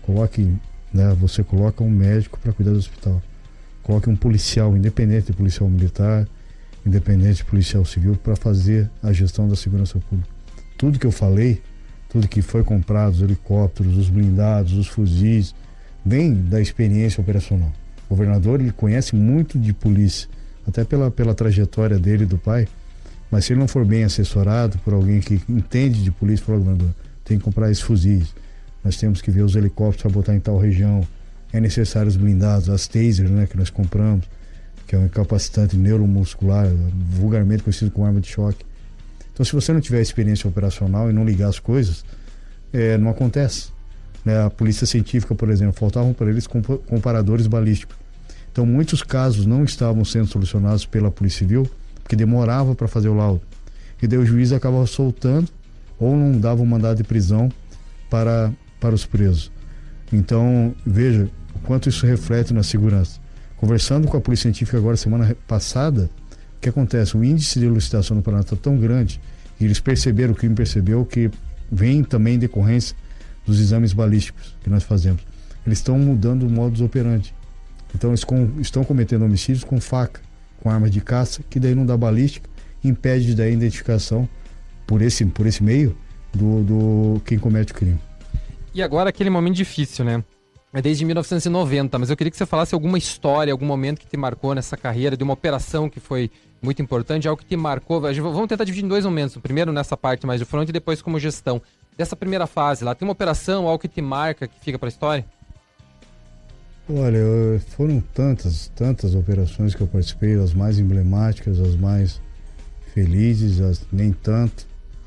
Você coloca um médico para cuidar do hospital. Coloque um policial, independente de policial militar, independente de policial civil, para fazer a gestão da segurança pública. Tudo que eu falei, tudo que foi comprado, os helicópteros, os blindados, os fuzis, vem da experiência operacional. O governador, ele conhece muito de polícia, até pela trajetória dele e do pai, mas se ele não for bem assessorado por alguém que entende de polícia, fala, governador, tem que comprar esses fuzis, nós temos que ver os helicópteros para botar em tal região, é necessário os blindados, as tasers, né, que nós compramos, que é um incapacitante neuromuscular, vulgarmente conhecido como arma de choque. Então, se você não tiver experiência operacional e não ligar as coisas, não acontece. Né? A polícia científica, por exemplo, faltavam para eles comparadores balísticos. Então, muitos casos não estavam sendo solucionados pela Polícia Civil, porque demorava para fazer o laudo. E daí o juiz acabava soltando ou não dava um mandado de prisão para os presos. Então, veja o quanto isso reflete na segurança. Conversando com a Polícia Científica agora, semana passada, o que acontece? O índice de elucidação no Paraná está tão grande, e eles perceberam, o crime percebeu, que vem também em decorrência dos exames balísticos que nós fazemos. Eles estão mudando o modus operandi. Então eles estão cometendo homicídios com faca, com armas de caça, que daí não dá balística, impede daí a identificação por esse meio do quem comete o crime. E agora aquele momento difícil, né? É desde 1990, mas eu queria que você falasse alguma história, algum momento que te marcou nessa carreira, de uma operação que foi muito importante, algo que te marcou. Vamos tentar dividir em dois momentos. Primeiro nessa parte mais de front e depois como gestão. Dessa primeira fase lá, tem uma operação, algo que te marca, que fica para a história? Olha, foram tantas operações que eu participei, as mais emblemáticas, as mais felizes, as nem tanto.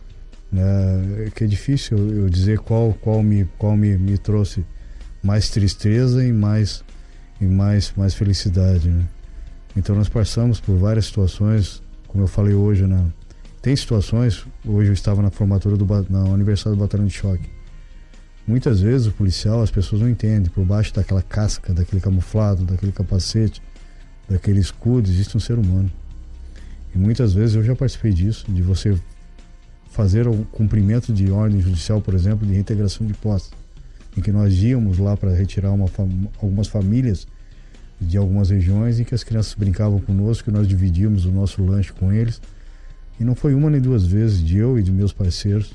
Né? Que é difícil eu dizer qual me trouxe mais tristeza e mais felicidade, né? Então nós passamos por várias situações, como eu falei hoje, né? Tem situações, hoje eu estava na formatura na Universidade do Batalhão de Choque. Muitas vezes o policial, as pessoas não entendem, por baixo daquela casca, daquele camuflado, daquele capacete, daquele escudo, existe um ser humano. E muitas vezes eu já participei disso, de você fazer o cumprimento de ordem judicial, por exemplo, de reintegração de posse, em que nós íamos lá para retirar algumas famílias de algumas regiões em que as crianças brincavam conosco, e nós dividíamos o nosso lanche com eles. E não foi uma nem duas vezes, de eu e de meus parceiros,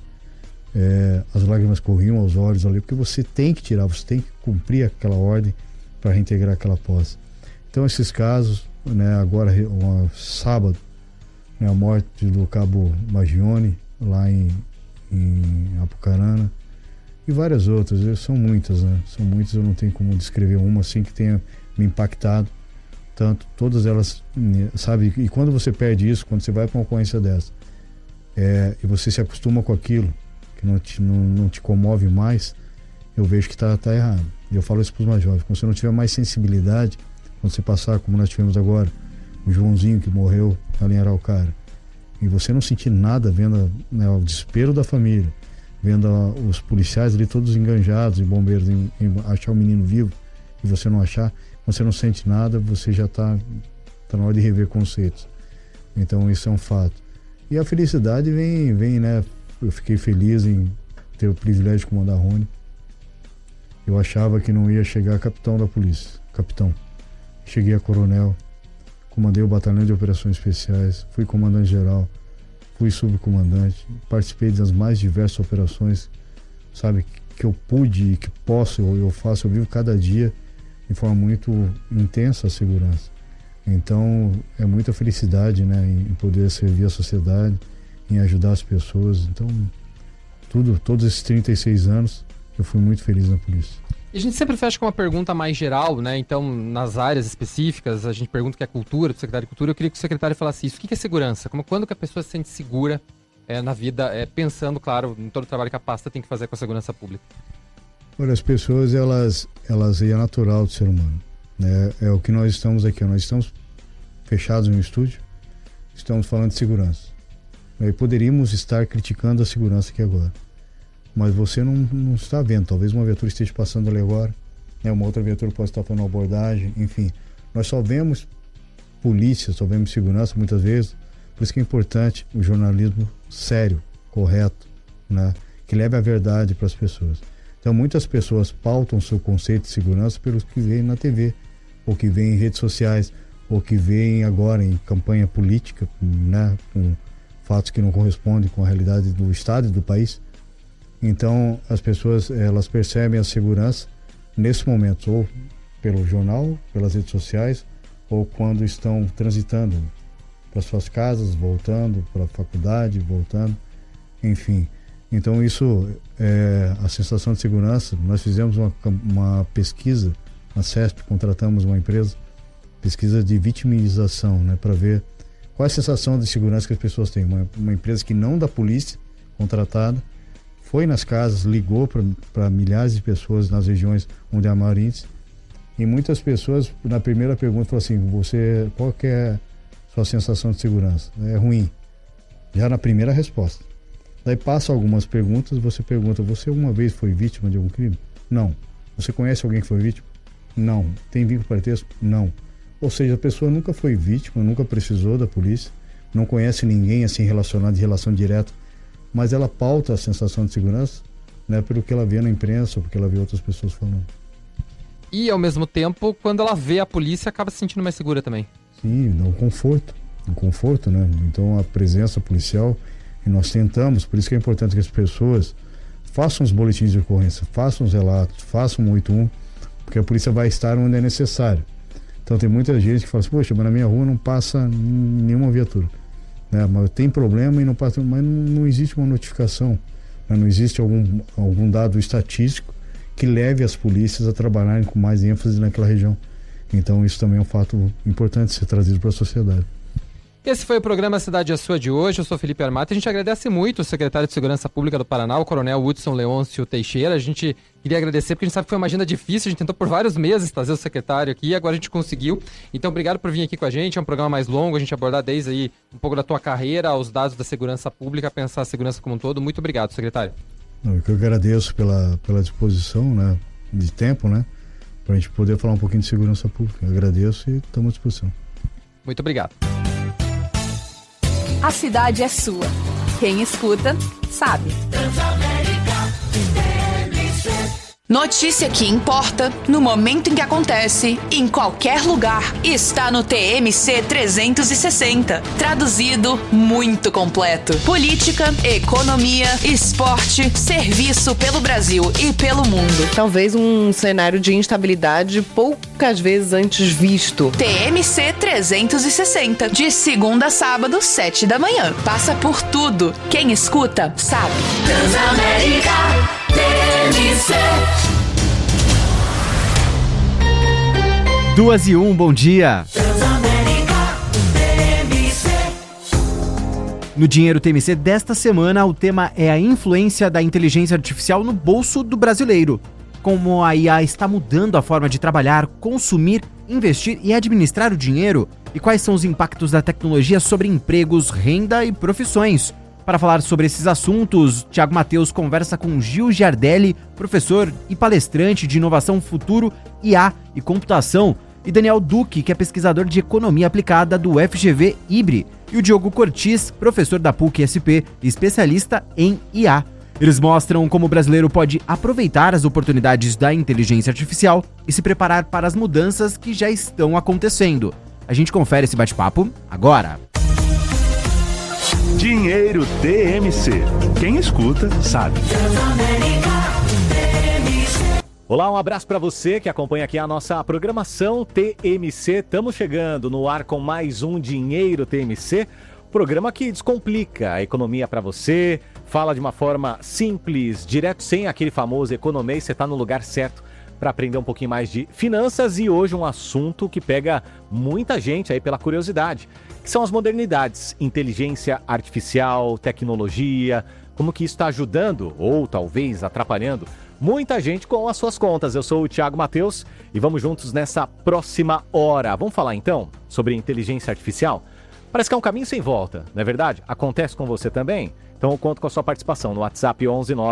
as lágrimas corriam aos olhos ali, porque você tem que tirar, você tem que cumprir aquela ordem para reintegrar aquela posse. Então esses casos, né, agora sábado, né, a morte do cabo Magione, lá em Apucarana, e várias outras, são muitas, né? São muitas, eu não tenho como descrever uma assim que tenha me impactado tanto, todas elas, sabe? E quando você perde isso, quando você vai para uma ocorrência dessa, e você se acostuma com aquilo, que não te comove mais, eu vejo que tá errado. E eu falo isso para os mais jovens, quando você não tiver mais sensibilidade, quando você passar, como nós tivemos agora, o Joãozinho que morreu ali em Araucária, e você não sentir nada vendo, né, o desespero da família, vendo os policiais ali todos enganjados e bombeiros em achar o menino vivo, e você não achar, você não sente nada, você já tá na hora de rever conceitos. Então isso é um fato. E a felicidade vem, né? Eu fiquei feliz em ter o privilégio de comandar a Rony. Eu achava que não ia chegar a capitão da polícia, capitão. Cheguei a coronel, comandei o batalhão de operações especiais, fui comandante geral, fui subcomandante, participei das mais diversas operações, sabe, que eu pude e que posso, eu faço, eu vivo cada dia de forma muito intensa a segurança. Então é muita felicidade, né, em poder servir a sociedade, em ajudar as pessoas. Então todos esses 36 anos eu fui muito feliz na polícia. E a gente sempre fecha com uma pergunta mais geral, né? Então, nas áreas específicas, a gente pergunta o que é cultura, do secretário de cultura. Eu queria que o secretário falasse isso. O que é segurança? Quando que a pessoa se sente segura na vida, pensando, claro, em todo o trabalho que a pasta tem que fazer com a segurança pública? Olha, as pessoas, elas é natural do ser humano, né? É o que nós estamos aqui. Nós estamos fechados em um estúdio, estamos falando de segurança. E poderíamos estar criticando a segurança aqui agora. mas você não está vendo. Talvez uma viatura esteja passando ali agora, né? Uma outra viatura pode estar fazendo uma abordagem, enfim. Nós só vemos polícia, só vemos segurança muitas vezes. Por isso que é importante o jornalismo sério, correto, né? Que leve a verdade para as pessoas. Então muitas pessoas pautam seu conceito de segurança pelos que veem na TV, ou que veem em redes sociais, ou que veem agora em campanha política, né? Com fatos que não correspondem com a realidade do estado e do país. Então as pessoas, elas percebem a segurança nesse momento, ou pelo jornal, pelas redes sociais, ou quando estão transitando para suas casas, voltando para a faculdade, voltando, enfim. Então isso é a sensação de segurança. Nós fizemos uma pesquisa na CESP, contratamos uma empresa, pesquisa de vitimização, né, para ver qual é a sensação de segurança que as pessoas têm. Uma empresa que não da polícia, contratada, foi nas casas, ligou para milhares de pessoas nas regiões onde há maior índice, e muitas pessoas, na primeira pergunta, falaram assim: qual que é a sua sensação de segurança? É ruim. Já na primeira resposta. Daí passa algumas perguntas, você pergunta: você alguma vez foi vítima de algum crime? Não. Você conhece alguém que foi vítima? Não. Tem vínculo parentesco? Não. Ou seja, a pessoa nunca foi vítima, nunca precisou da polícia, não conhece ninguém assim relacionado, de relação direta, mas ela pauta a sensação de segurança, né, pelo que ela vê na imprensa, ou porque ela vê outras pessoas falando. E, ao mesmo tempo, quando ela vê a polícia, acaba se sentindo mais segura também. Sim, dá um conforto, né? Então, a presença policial, e nós tentamos, por isso que é importante que as pessoas façam os boletins de ocorrência, façam os relatos, façam o 181, porque a polícia vai estar onde é necessário. Então, tem muita gente que fala assim: poxa, mas na minha rua não passa nenhuma viatura, né? Mas tem problema e não passa, mas não existe uma notificação, né? Não existe algum dado estatístico que leve as polícias a trabalharem com mais ênfase naquela região. Então isso também é um fato importante ser trazido para a sociedade. Esse foi o programa Cidade é Sua de hoje. Eu sou Felipe Armato. A gente agradece muito o secretário de Segurança Pública do Paraná, o coronel Hudson Leôncio Teixeira. A gente queria agradecer porque a gente sabe que foi uma agenda difícil. A gente tentou por vários meses trazer o secretário aqui e agora a gente conseguiu. Então, obrigado por vir aqui com a gente. É um programa mais longo, a gente abordar desde aí um pouco da tua carreira, aos dados da segurança pública, pensar a segurança como um todo. Muito obrigado, secretário. Eu agradeço pela disposição, né, de tempo, né, para a gente poder falar um pouquinho de segurança pública. Eu agradeço e estamos à disposição. Muito obrigado. A cidade é sua. Quem escuta, sabe. Notícia que importa, no momento em que acontece, em qualquer lugar, está no TMC 360. Traduzido, muito completo. Política, economia, esporte, serviço pelo Brasil e pelo mundo. Talvez um cenário de instabilidade poucas vezes antes visto. TMC 360, de segunda a sábado, 7 da manhã. Passa por tudo. Quem escuta, sabe. Transamérica TMC. 2:01, bom dia. No Dinheiro TMC desta semana, o tema é a influência da inteligência artificial no bolso do brasileiro. Como a IA está mudando a forma de trabalhar, consumir, investir e administrar o dinheiro, e quais são os impactos da tecnologia sobre empregos, renda e profissões. Para falar sobre esses assuntos, Thiago Matheus conversa com Gil Giardelli, professor e palestrante de inovação futuro, IA e computação, e Daniel Duque, que é pesquisador de economia aplicada do FGV IBRE, e o Diogo Cortis, professor da PUC-SP e especialista em IA. Eles mostram como o brasileiro pode aproveitar as oportunidades da inteligência artificial e se preparar para as mudanças que já estão acontecendo. A gente confere esse bate-papo agora. Dinheiro TMC. Quem escuta, sabe. Olá, um abraço para você que acompanha aqui a nossa programação TMC. Estamos chegando no ar com mais um Dinheiro TMC, programa que descomplica a economia para você, fala de uma forma simples, direto, sem aquele famoso economês. Você está no lugar certo para aprender um pouquinho mais de finanças, e hoje um assunto que pega muita gente aí pela curiosidade, que são as modernidades, inteligência artificial, tecnologia, como que isso está ajudando ou talvez atrapalhando muita gente com as suas contas. Eu sou o Thiago Matheus e vamos juntos nessa próxima hora. Vamos falar então sobre inteligência artificial? Parece que é um caminho sem volta, não é verdade? Acontece com você também? Então eu conto com a sua participação no WhatsApp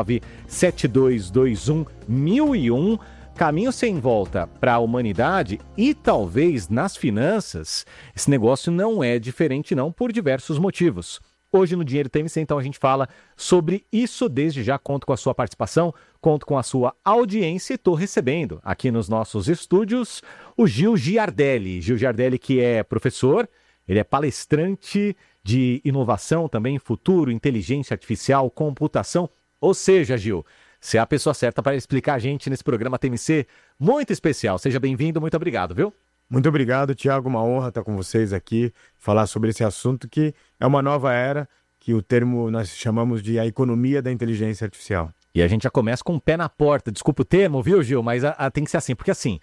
11972211001. Caminho sem volta para a humanidade e talvez nas finanças. Esse negócio não é diferente não, por diversos motivos. Hoje no Dinheiro TMC, então, a gente fala sobre isso. Desde já conto com a sua participação, conto com a sua audiência e estou recebendo aqui nos nossos estúdios o Gil Giardelli. Gil Giardelli, que é professor, ele é palestrante de inovação também, futuro, inteligência artificial, computação. Ou seja, Gil, você é a pessoa certa para explicar a gente nesse programa TMC muito especial. Seja bem-vindo, muito obrigado, viu? Muito obrigado, Thiago. Uma honra estar com vocês aqui, falar sobre esse assunto que é uma nova era, que o termo nós chamamos de a economia da inteligência artificial. E a gente já começa com o pé na porta. Desculpa o termo, viu, Gil? Mas tem que ser assim, porque assim,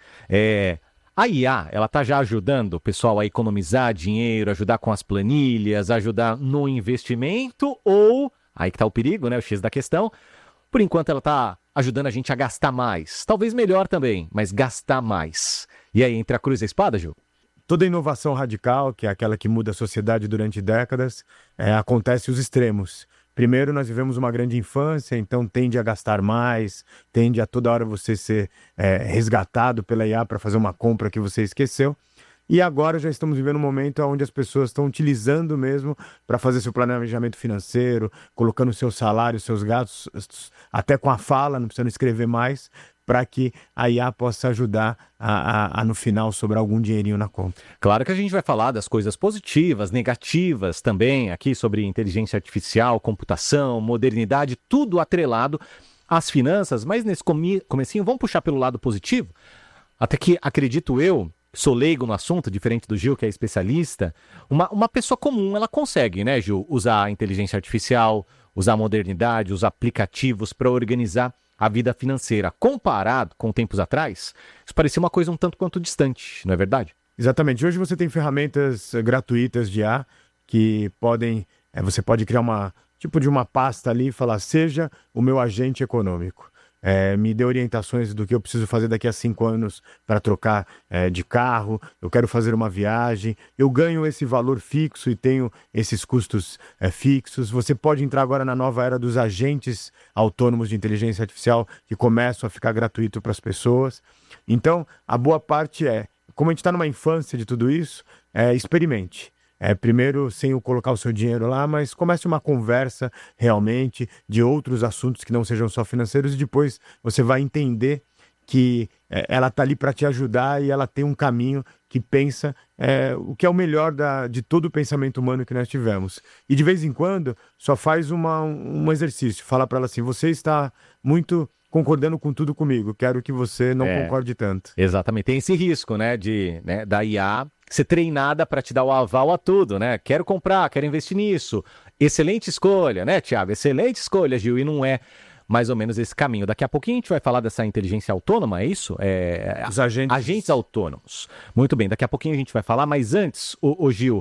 a IA, ela tá já ajudando o pessoal a economizar dinheiro, ajudar com as planilhas, ajudar no investimento ou, aí que tá o perigo, né, o X da questão, por enquanto ela tá ajudando a gente a gastar mais. Talvez melhor também, mas gastar mais. E aí, entre a cruz e a espada, Gil? Toda inovação radical, que é aquela que muda a sociedade durante décadas, acontece os extremos. Primeiro, nós vivemos uma grande infância, então tende a gastar mais, tende a toda hora você ser resgatado pela IA para fazer uma compra que você esqueceu. E agora já estamos vivendo um momento onde as pessoas estão utilizando mesmo para fazer seu planejamento financeiro, colocando seu salário, seus gastos, até com a fala, não precisando escrever mais, para que a IA possa ajudar a no final sobrar algum dinheirinho na conta. Claro que a gente vai falar das coisas positivas, negativas também, aqui sobre inteligência artificial, computação, modernidade, tudo atrelado às finanças, mas nesse comecinho vamos puxar pelo lado positivo, até que, acredito eu, sou leigo no assunto, diferente do Gil, que é especialista, uma pessoa comum, ela consegue, né, Gil, usar a inteligência artificial, usar a modernidade, os aplicativos para organizar a vida financeira. Comparado com tempos atrás, isso parecia uma coisa um tanto quanto distante, não é verdade? Exatamente. Hoje você tem ferramentas gratuitas de IA que você pode criar uma pasta ali e falar, seja o meu agente econômico. Me dê orientações do que eu preciso fazer daqui a 5 anos para trocar de carro, eu quero fazer uma viagem, eu ganho esse valor fixo e tenho esses custos fixos. Você pode entrar agora na nova era dos agentes autônomos de inteligência artificial que começam a ficar gratuito para as pessoas. Então, a boa parte como a gente está numa infância de tudo isso, experimente. Primeiro, sem colocar o seu dinheiro lá, mas comece uma conversa realmente de outros assuntos que não sejam só financeiros e depois você vai entender que ela está ali para te ajudar e ela tem um caminho que pensa o que é o melhor de todo o pensamento humano que nós tivemos. E de vez em quando, só faz um exercício, fala para ela assim, você está muito concordando com tudo comigo, quero que você não concorde tanto. Exatamente, tem esse risco, né, da IA ser treinada para te dar o aval a tudo, né? Quero comprar, quero investir nisso. Excelente escolha, né, Thiago? Excelente escolha, Gil, e não é mais ou menos esse caminho. Daqui a pouquinho a gente vai falar dessa inteligência autônoma, é isso? Os agentes autônomos. Muito bem, daqui a pouquinho a gente vai falar, mas antes, o Gil,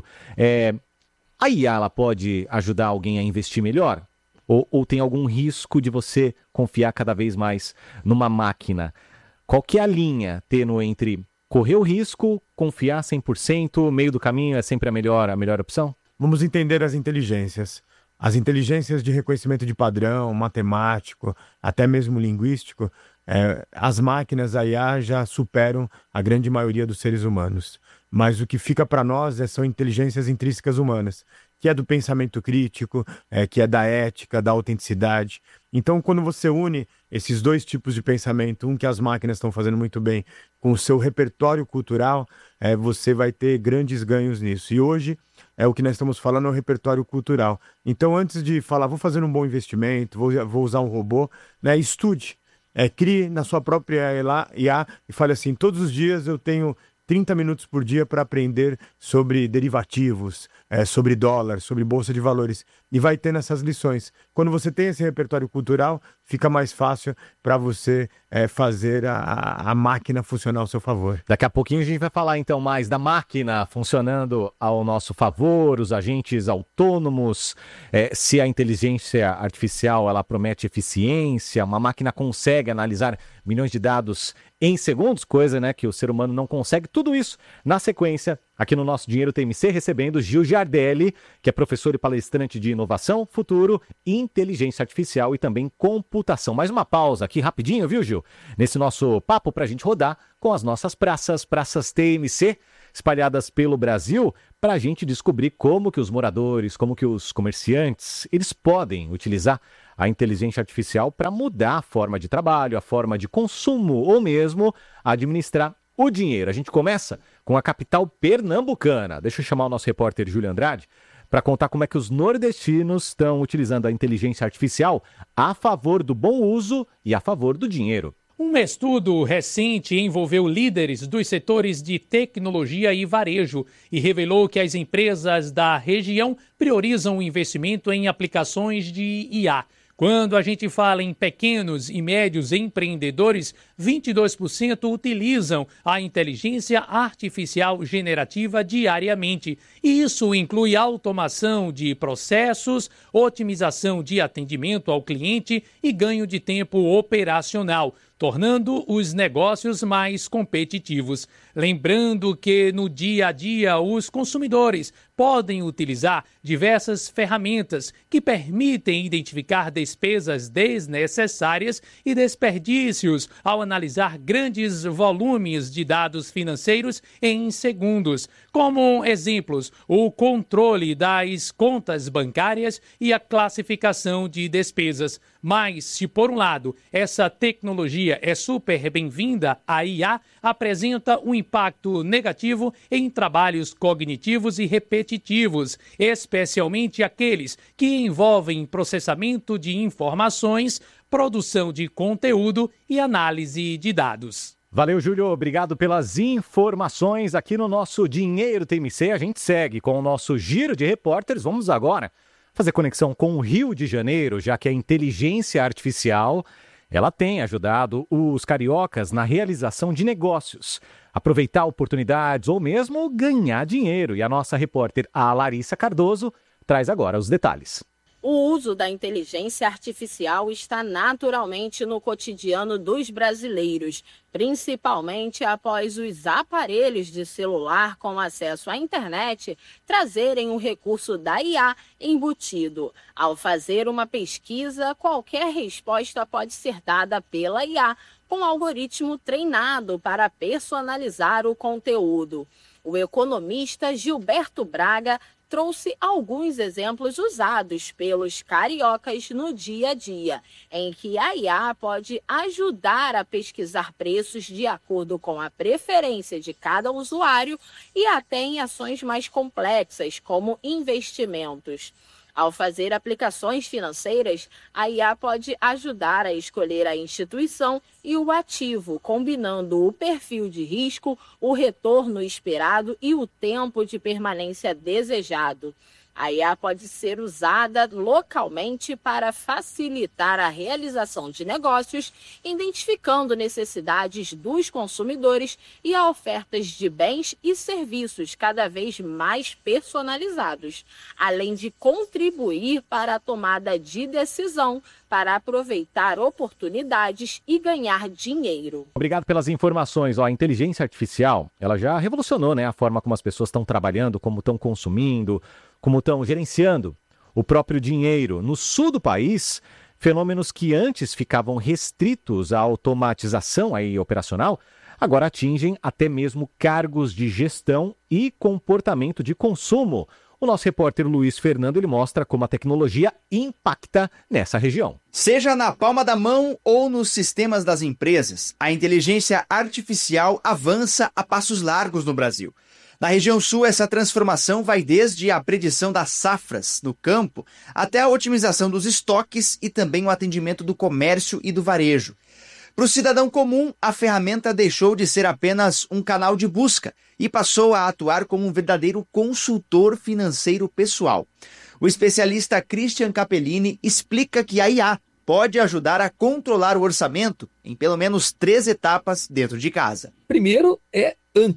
a IA ela pode ajudar alguém a investir melhor? Ou tem algum risco de você confiar cada vez mais numa máquina? Qual que é a linha tênue entre correr o risco, confiar 100%, meio do caminho é sempre a melhor opção? Vamos entender as inteligências. As inteligências de reconhecimento de padrão, matemático, até mesmo linguístico, as máquinas, a IA, já superam a grande maioria dos seres humanos. Mas o que fica para nós são inteligências intrínsecas humanas, que é do pensamento crítico, que é da ética, da autenticidade. Então, quando você une esses dois tipos de pensamento, um que as máquinas estão fazendo muito bem, com o seu repertório cultural, você vai ter grandes ganhos nisso. E hoje, o que nós estamos falando é o repertório cultural. Então, antes de falar, vou fazer um bom investimento, vou usar um robô, estude, crie na sua própria IA e fale assim, todos os dias eu tenho 30 minutos por dia para aprender sobre derivativos, sobre dólar, sobre bolsa de valores. E vai tendo essas lições. Quando você tem esse repertório cultural, fica mais fácil para você fazer a máquina funcionar ao seu favor. Daqui a pouquinho a gente vai falar então mais da máquina funcionando ao nosso favor, os agentes autônomos, se a inteligência artificial ela promete eficiência, uma máquina consegue analisar milhões de dados em segundos, coisa que o ser humano não consegue. Tudo isso na sequência aqui no nosso Dinheiro TMC, recebendo Gil Giardelli, que é professor e palestrante de inovação, futuro, inteligência artificial e também computação. Mais uma pausa aqui rapidinho, viu, Gil? Nesse nosso papo para a gente rodar com as nossas praças TMC, espalhadas pelo Brasil, para a gente descobrir como que os moradores, como que os comerciantes, eles podem utilizar a inteligência artificial para mudar a forma de trabalho, a forma de consumo ou mesmo administrar o dinheiro. A gente começa com a capital pernambucana. Deixa eu chamar o nosso repórter Júlio Andrade para contar como é que os nordestinos estão utilizando a inteligência artificial a favor do bom uso e a favor do dinheiro. Um estudo recente envolveu líderes dos setores de tecnologia e varejo e revelou que as empresas da região priorizam o investimento em aplicações de IA. Quando a gente fala em pequenos e médios empreendedores, 22% utilizam a inteligência artificial generativa diariamente. E isso inclui automação de processos, otimização de atendimento ao cliente e ganho de tempo operacional, tornando os negócios mais competitivos. Lembrando que no dia a dia os consumidores podem utilizar diversas ferramentas que permitem identificar despesas desnecessárias e desperdícios ao analisar grandes volumes de dados financeiros em segundos. Como exemplos, o controle das contas bancárias e a classificação de despesas. Mas, se por um lado essa tecnologia é super bem-vinda, a IA apresenta um impacto negativo em trabalhos cognitivos e repetitivos, especialmente aqueles que envolvem processamento de informações, produção de conteúdo e análise de dados. Valeu, Júlio. Obrigado pelas informações aqui no nosso Dinheiro TMC. A gente segue com o nosso giro de repórteres. Vamos agora fazer conexão com o Rio de Janeiro, já que a inteligência artificial ela tem ajudado os cariocas na realização de negócios, aproveitar oportunidades ou mesmo ganhar dinheiro. E a nossa repórter, a Larissa Cardoso, traz agora os detalhes. O uso da inteligência artificial está naturalmente no cotidiano dos brasileiros, principalmente após os aparelhos de celular com acesso à internet trazerem o recurso da IA embutido. Ao fazer uma pesquisa, qualquer resposta pode ser dada pela IA, com algoritmo treinado para personalizar o conteúdo. O economista Gilberto Braga trouxe alguns exemplos usados pelos cariocas no dia a dia, em que a IA pode ajudar a pesquisar preços de acordo com a preferência de cada usuário e até em ações mais complexas, como investimentos. Ao fazer aplicações financeiras, a IA pode ajudar a escolher a instituição e o ativo, combinando o perfil de risco, o retorno esperado e o tempo de permanência desejado. A IA pode ser usada localmente para facilitar a realização de negócios, identificando necessidades dos consumidores e a ofertas de bens e serviços cada vez mais personalizados, além de contribuir para a tomada de decisão para aproveitar oportunidades e ganhar dinheiro. Obrigado pelas informações. A inteligência artificial, ela já revolucionou, a forma como as pessoas estão trabalhando, como estão consumindo, como estão gerenciando o próprio dinheiro. No sul do país, fenômenos que antes ficavam restritos à automatização operacional, agora atingem até mesmo cargos de gestão e comportamento de consumo. O nosso repórter Luiz Fernando ele mostra como a tecnologia impacta nessa região. Seja na palma da mão ou nos sistemas das empresas, a inteligência artificial avança a passos largos no Brasil. Na região sul, essa transformação vai desde a predição das safras no campo até a otimização dos estoques e também o atendimento do comércio e do varejo. Para o cidadão comum, a ferramenta deixou de ser apenas um canal de busca e passou a atuar como um verdadeiro consultor financeiro pessoal. O especialista Christian Capellini explica que a IA pode ajudar a controlar o orçamento em pelo menos 3 etapas dentro de casa. Primeiro é antes.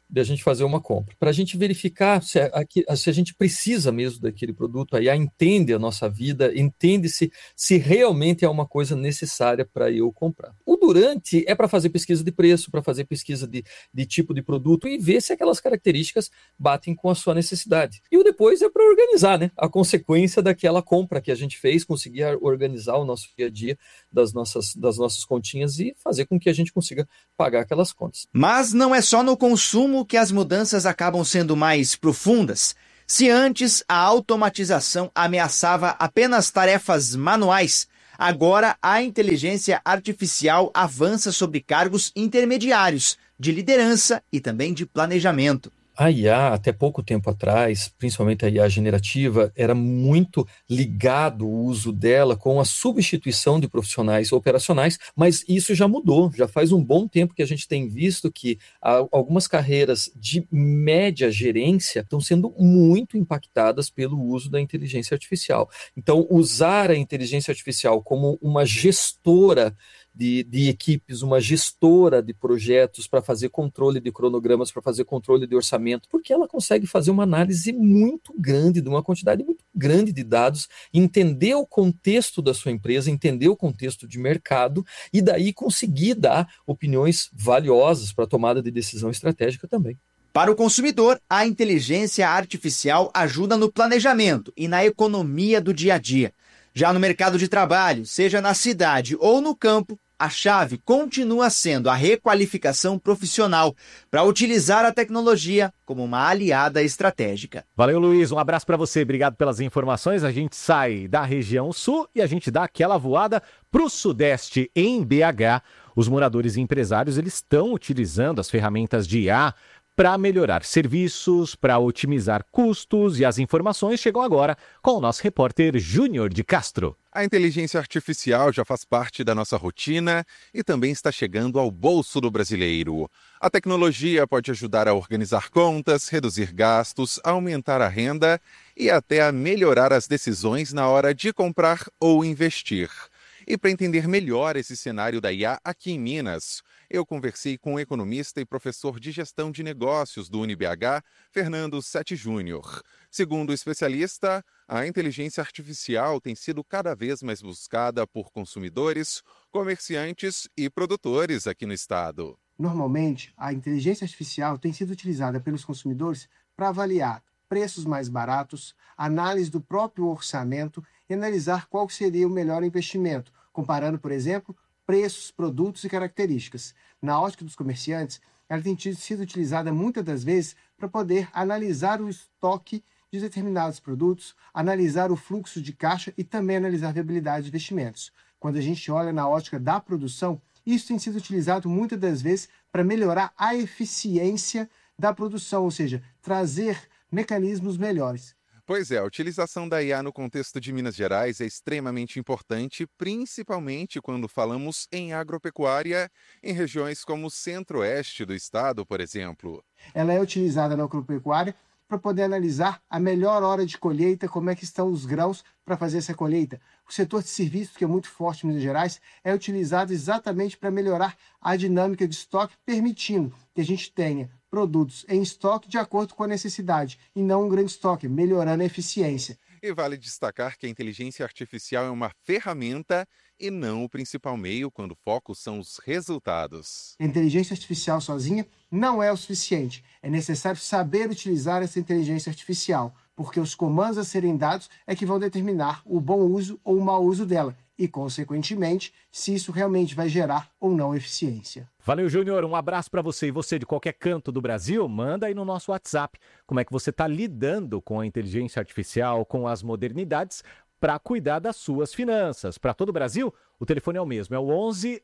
de a gente fazer uma compra, para a gente verificar se a gente precisa mesmo daquele produto. A IA entende a nossa vida, entende se realmente é uma coisa necessária para eu comprar. O durante é para fazer pesquisa de preço, para fazer pesquisa de tipo de produto e ver se aquelas características batem com a sua necessidade. E o depois é para organizar, né, a consequência daquela compra que a gente fez, conseguir organizar o nosso dia a dia das nossas continhas e fazer com que a gente consiga pagar aquelas contas. Mas não é só no consumo que as mudanças acabam sendo mais profundas. Se antes a automatização ameaçava apenas tarefas manuais, agora a inteligência artificial avança sobre cargos intermediários, de liderança e também de planejamento. A IA, até pouco tempo atrás, principalmente a IA generativa, era muito ligado o uso dela com a substituição de profissionais operacionais, mas isso já mudou. Já faz um bom tempo que a gente tem visto que algumas carreiras de média gerência estão sendo muito impactadas pelo uso da inteligência artificial. Então, usar a inteligência artificial como uma gestora de equipes, uma gestora de projetos para fazer controle de cronogramas, para fazer controle de orçamento, porque ela consegue fazer uma análise muito grande, de uma quantidade muito grande de dados, entender o contexto da sua empresa, entender o contexto de mercado e daí conseguir dar opiniões valiosas para a tomada de decisão estratégica também. Para o consumidor, a inteligência artificial ajuda no planejamento e na economia do dia a dia. Já no mercado de trabalho, seja na cidade ou no campo, a chave continua sendo a requalificação profissional para utilizar a tecnologia como uma aliada estratégica. Valeu, Luiz. Um abraço para você. Obrigado pelas informações. A gente sai da região sul e a gente dá aquela voada para o sudeste em BH. Os moradores e empresários eles estão utilizando as ferramentas de IA para melhorar serviços, para otimizar custos, e as informações chegam agora com o nosso repórter Júnior de Castro. A inteligência artificial já faz parte da nossa rotina e também está chegando ao bolso do brasileiro. A tecnologia pode ajudar a organizar contas, reduzir gastos, aumentar a renda e até a melhorar as decisões na hora de comprar ou investir. E para entender melhor esse cenário da IA aqui em Minas, eu conversei com o economista e professor de gestão de negócios do UniBH, Fernando Sete Júnior. Segundo o especialista, a inteligência artificial tem sido cada vez mais buscada por consumidores, comerciantes e produtores aqui no estado. Normalmente, a inteligência artificial tem sido utilizada pelos consumidores para avaliar preços mais baratos, análise do próprio orçamento e analisar qual seria o melhor investimento, comparando, por exemplo, preços, produtos e características. Na ótica dos comerciantes, ela tem sido utilizada muitas das vezes para poder analisar o estoque de determinados produtos, analisar o fluxo de caixa e também analisar a viabilidade de investimentos. Quando a gente olha na ótica da produção, isso tem sido utilizado muitas das vezes para melhorar a eficiência da produção, ou seja, trazer mecanismos melhores. Pois é, a utilização da IA no contexto de Minas Gerais é extremamente importante, principalmente quando falamos em agropecuária, em regiões como o centro-oeste do estado, por exemplo. Ela é utilizada na agropecuária para poder analisar a melhor hora de colheita, como é que estão os grãos para fazer essa colheita. O setor de serviços, que é muito forte em Minas Gerais, é utilizado exatamente para melhorar a dinâmica de estoque, permitindo que a gente tenha produtos em estoque de acordo com a necessidade e não um grande estoque, melhorando a eficiência. E vale destacar que a inteligência artificial é uma ferramenta e não o principal meio quando o foco são os resultados. A inteligência artificial sozinha não é o suficiente. É necessário saber utilizar essa inteligência artificial, porque os comandos a serem dados é que vão determinar o bom uso ou o mau uso dela e, consequentemente, se isso realmente vai gerar ou não eficiência. Valeu, Júnior. Um abraço para você. E você de qualquer canto do Brasil, manda aí no nosso WhatsApp como é que você está lidando com a inteligência artificial, com as modernidades, para cuidar das suas finanças. Para todo o Brasil, o telefone é o mesmo, é o 11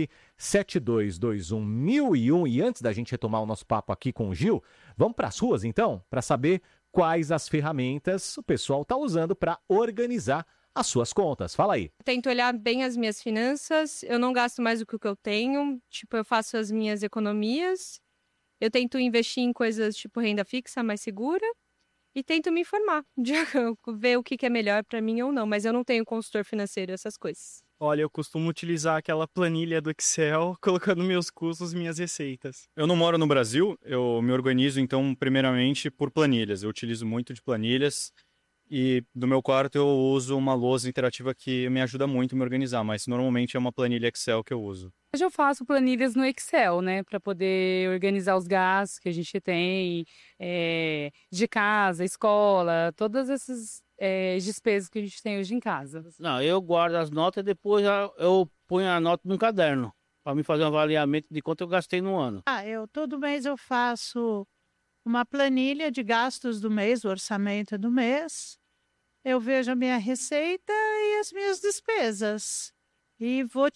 97221 1001. E antes da gente retomar o nosso papo aqui com o Gil, vamos para as ruas então, para saber quais as ferramentas o pessoal está usando para organizar as suas contas. Fala aí. Tento olhar bem as minhas finanças, eu não gasto mais do que o que eu tenho, eu faço as minhas economias, eu tento investir em coisas tipo renda fixa mais segura e tento me informar, ver o que é melhor para mim ou não, mas eu não tenho consultor financeiro, essas coisas. Olha, eu costumo utilizar aquela planilha do Excel, colocando meus custos, minhas receitas. Eu não moro no Brasil, eu me organizo, então, primeiramente por planilhas. Eu utilizo muito de planilhas e no meu quarto eu uso uma lousa interativa que me ajuda muito a me organizar, mas normalmente é uma planilha Excel que eu uso. Hoje eu faço planilhas no Excel, né, para poder organizar os gastos que a gente tem, de casa, escola, todas essas despesas que a gente tem hoje em casa. Não, eu guardo as notas e depois eu ponho a nota num caderno, para me fazer um avaliamento de quanto eu gastei no ano. Todo mês eu faço uma planilha de gastos do mês, o orçamento do mês. Eu vejo a minha receita e as minhas despesas. E vou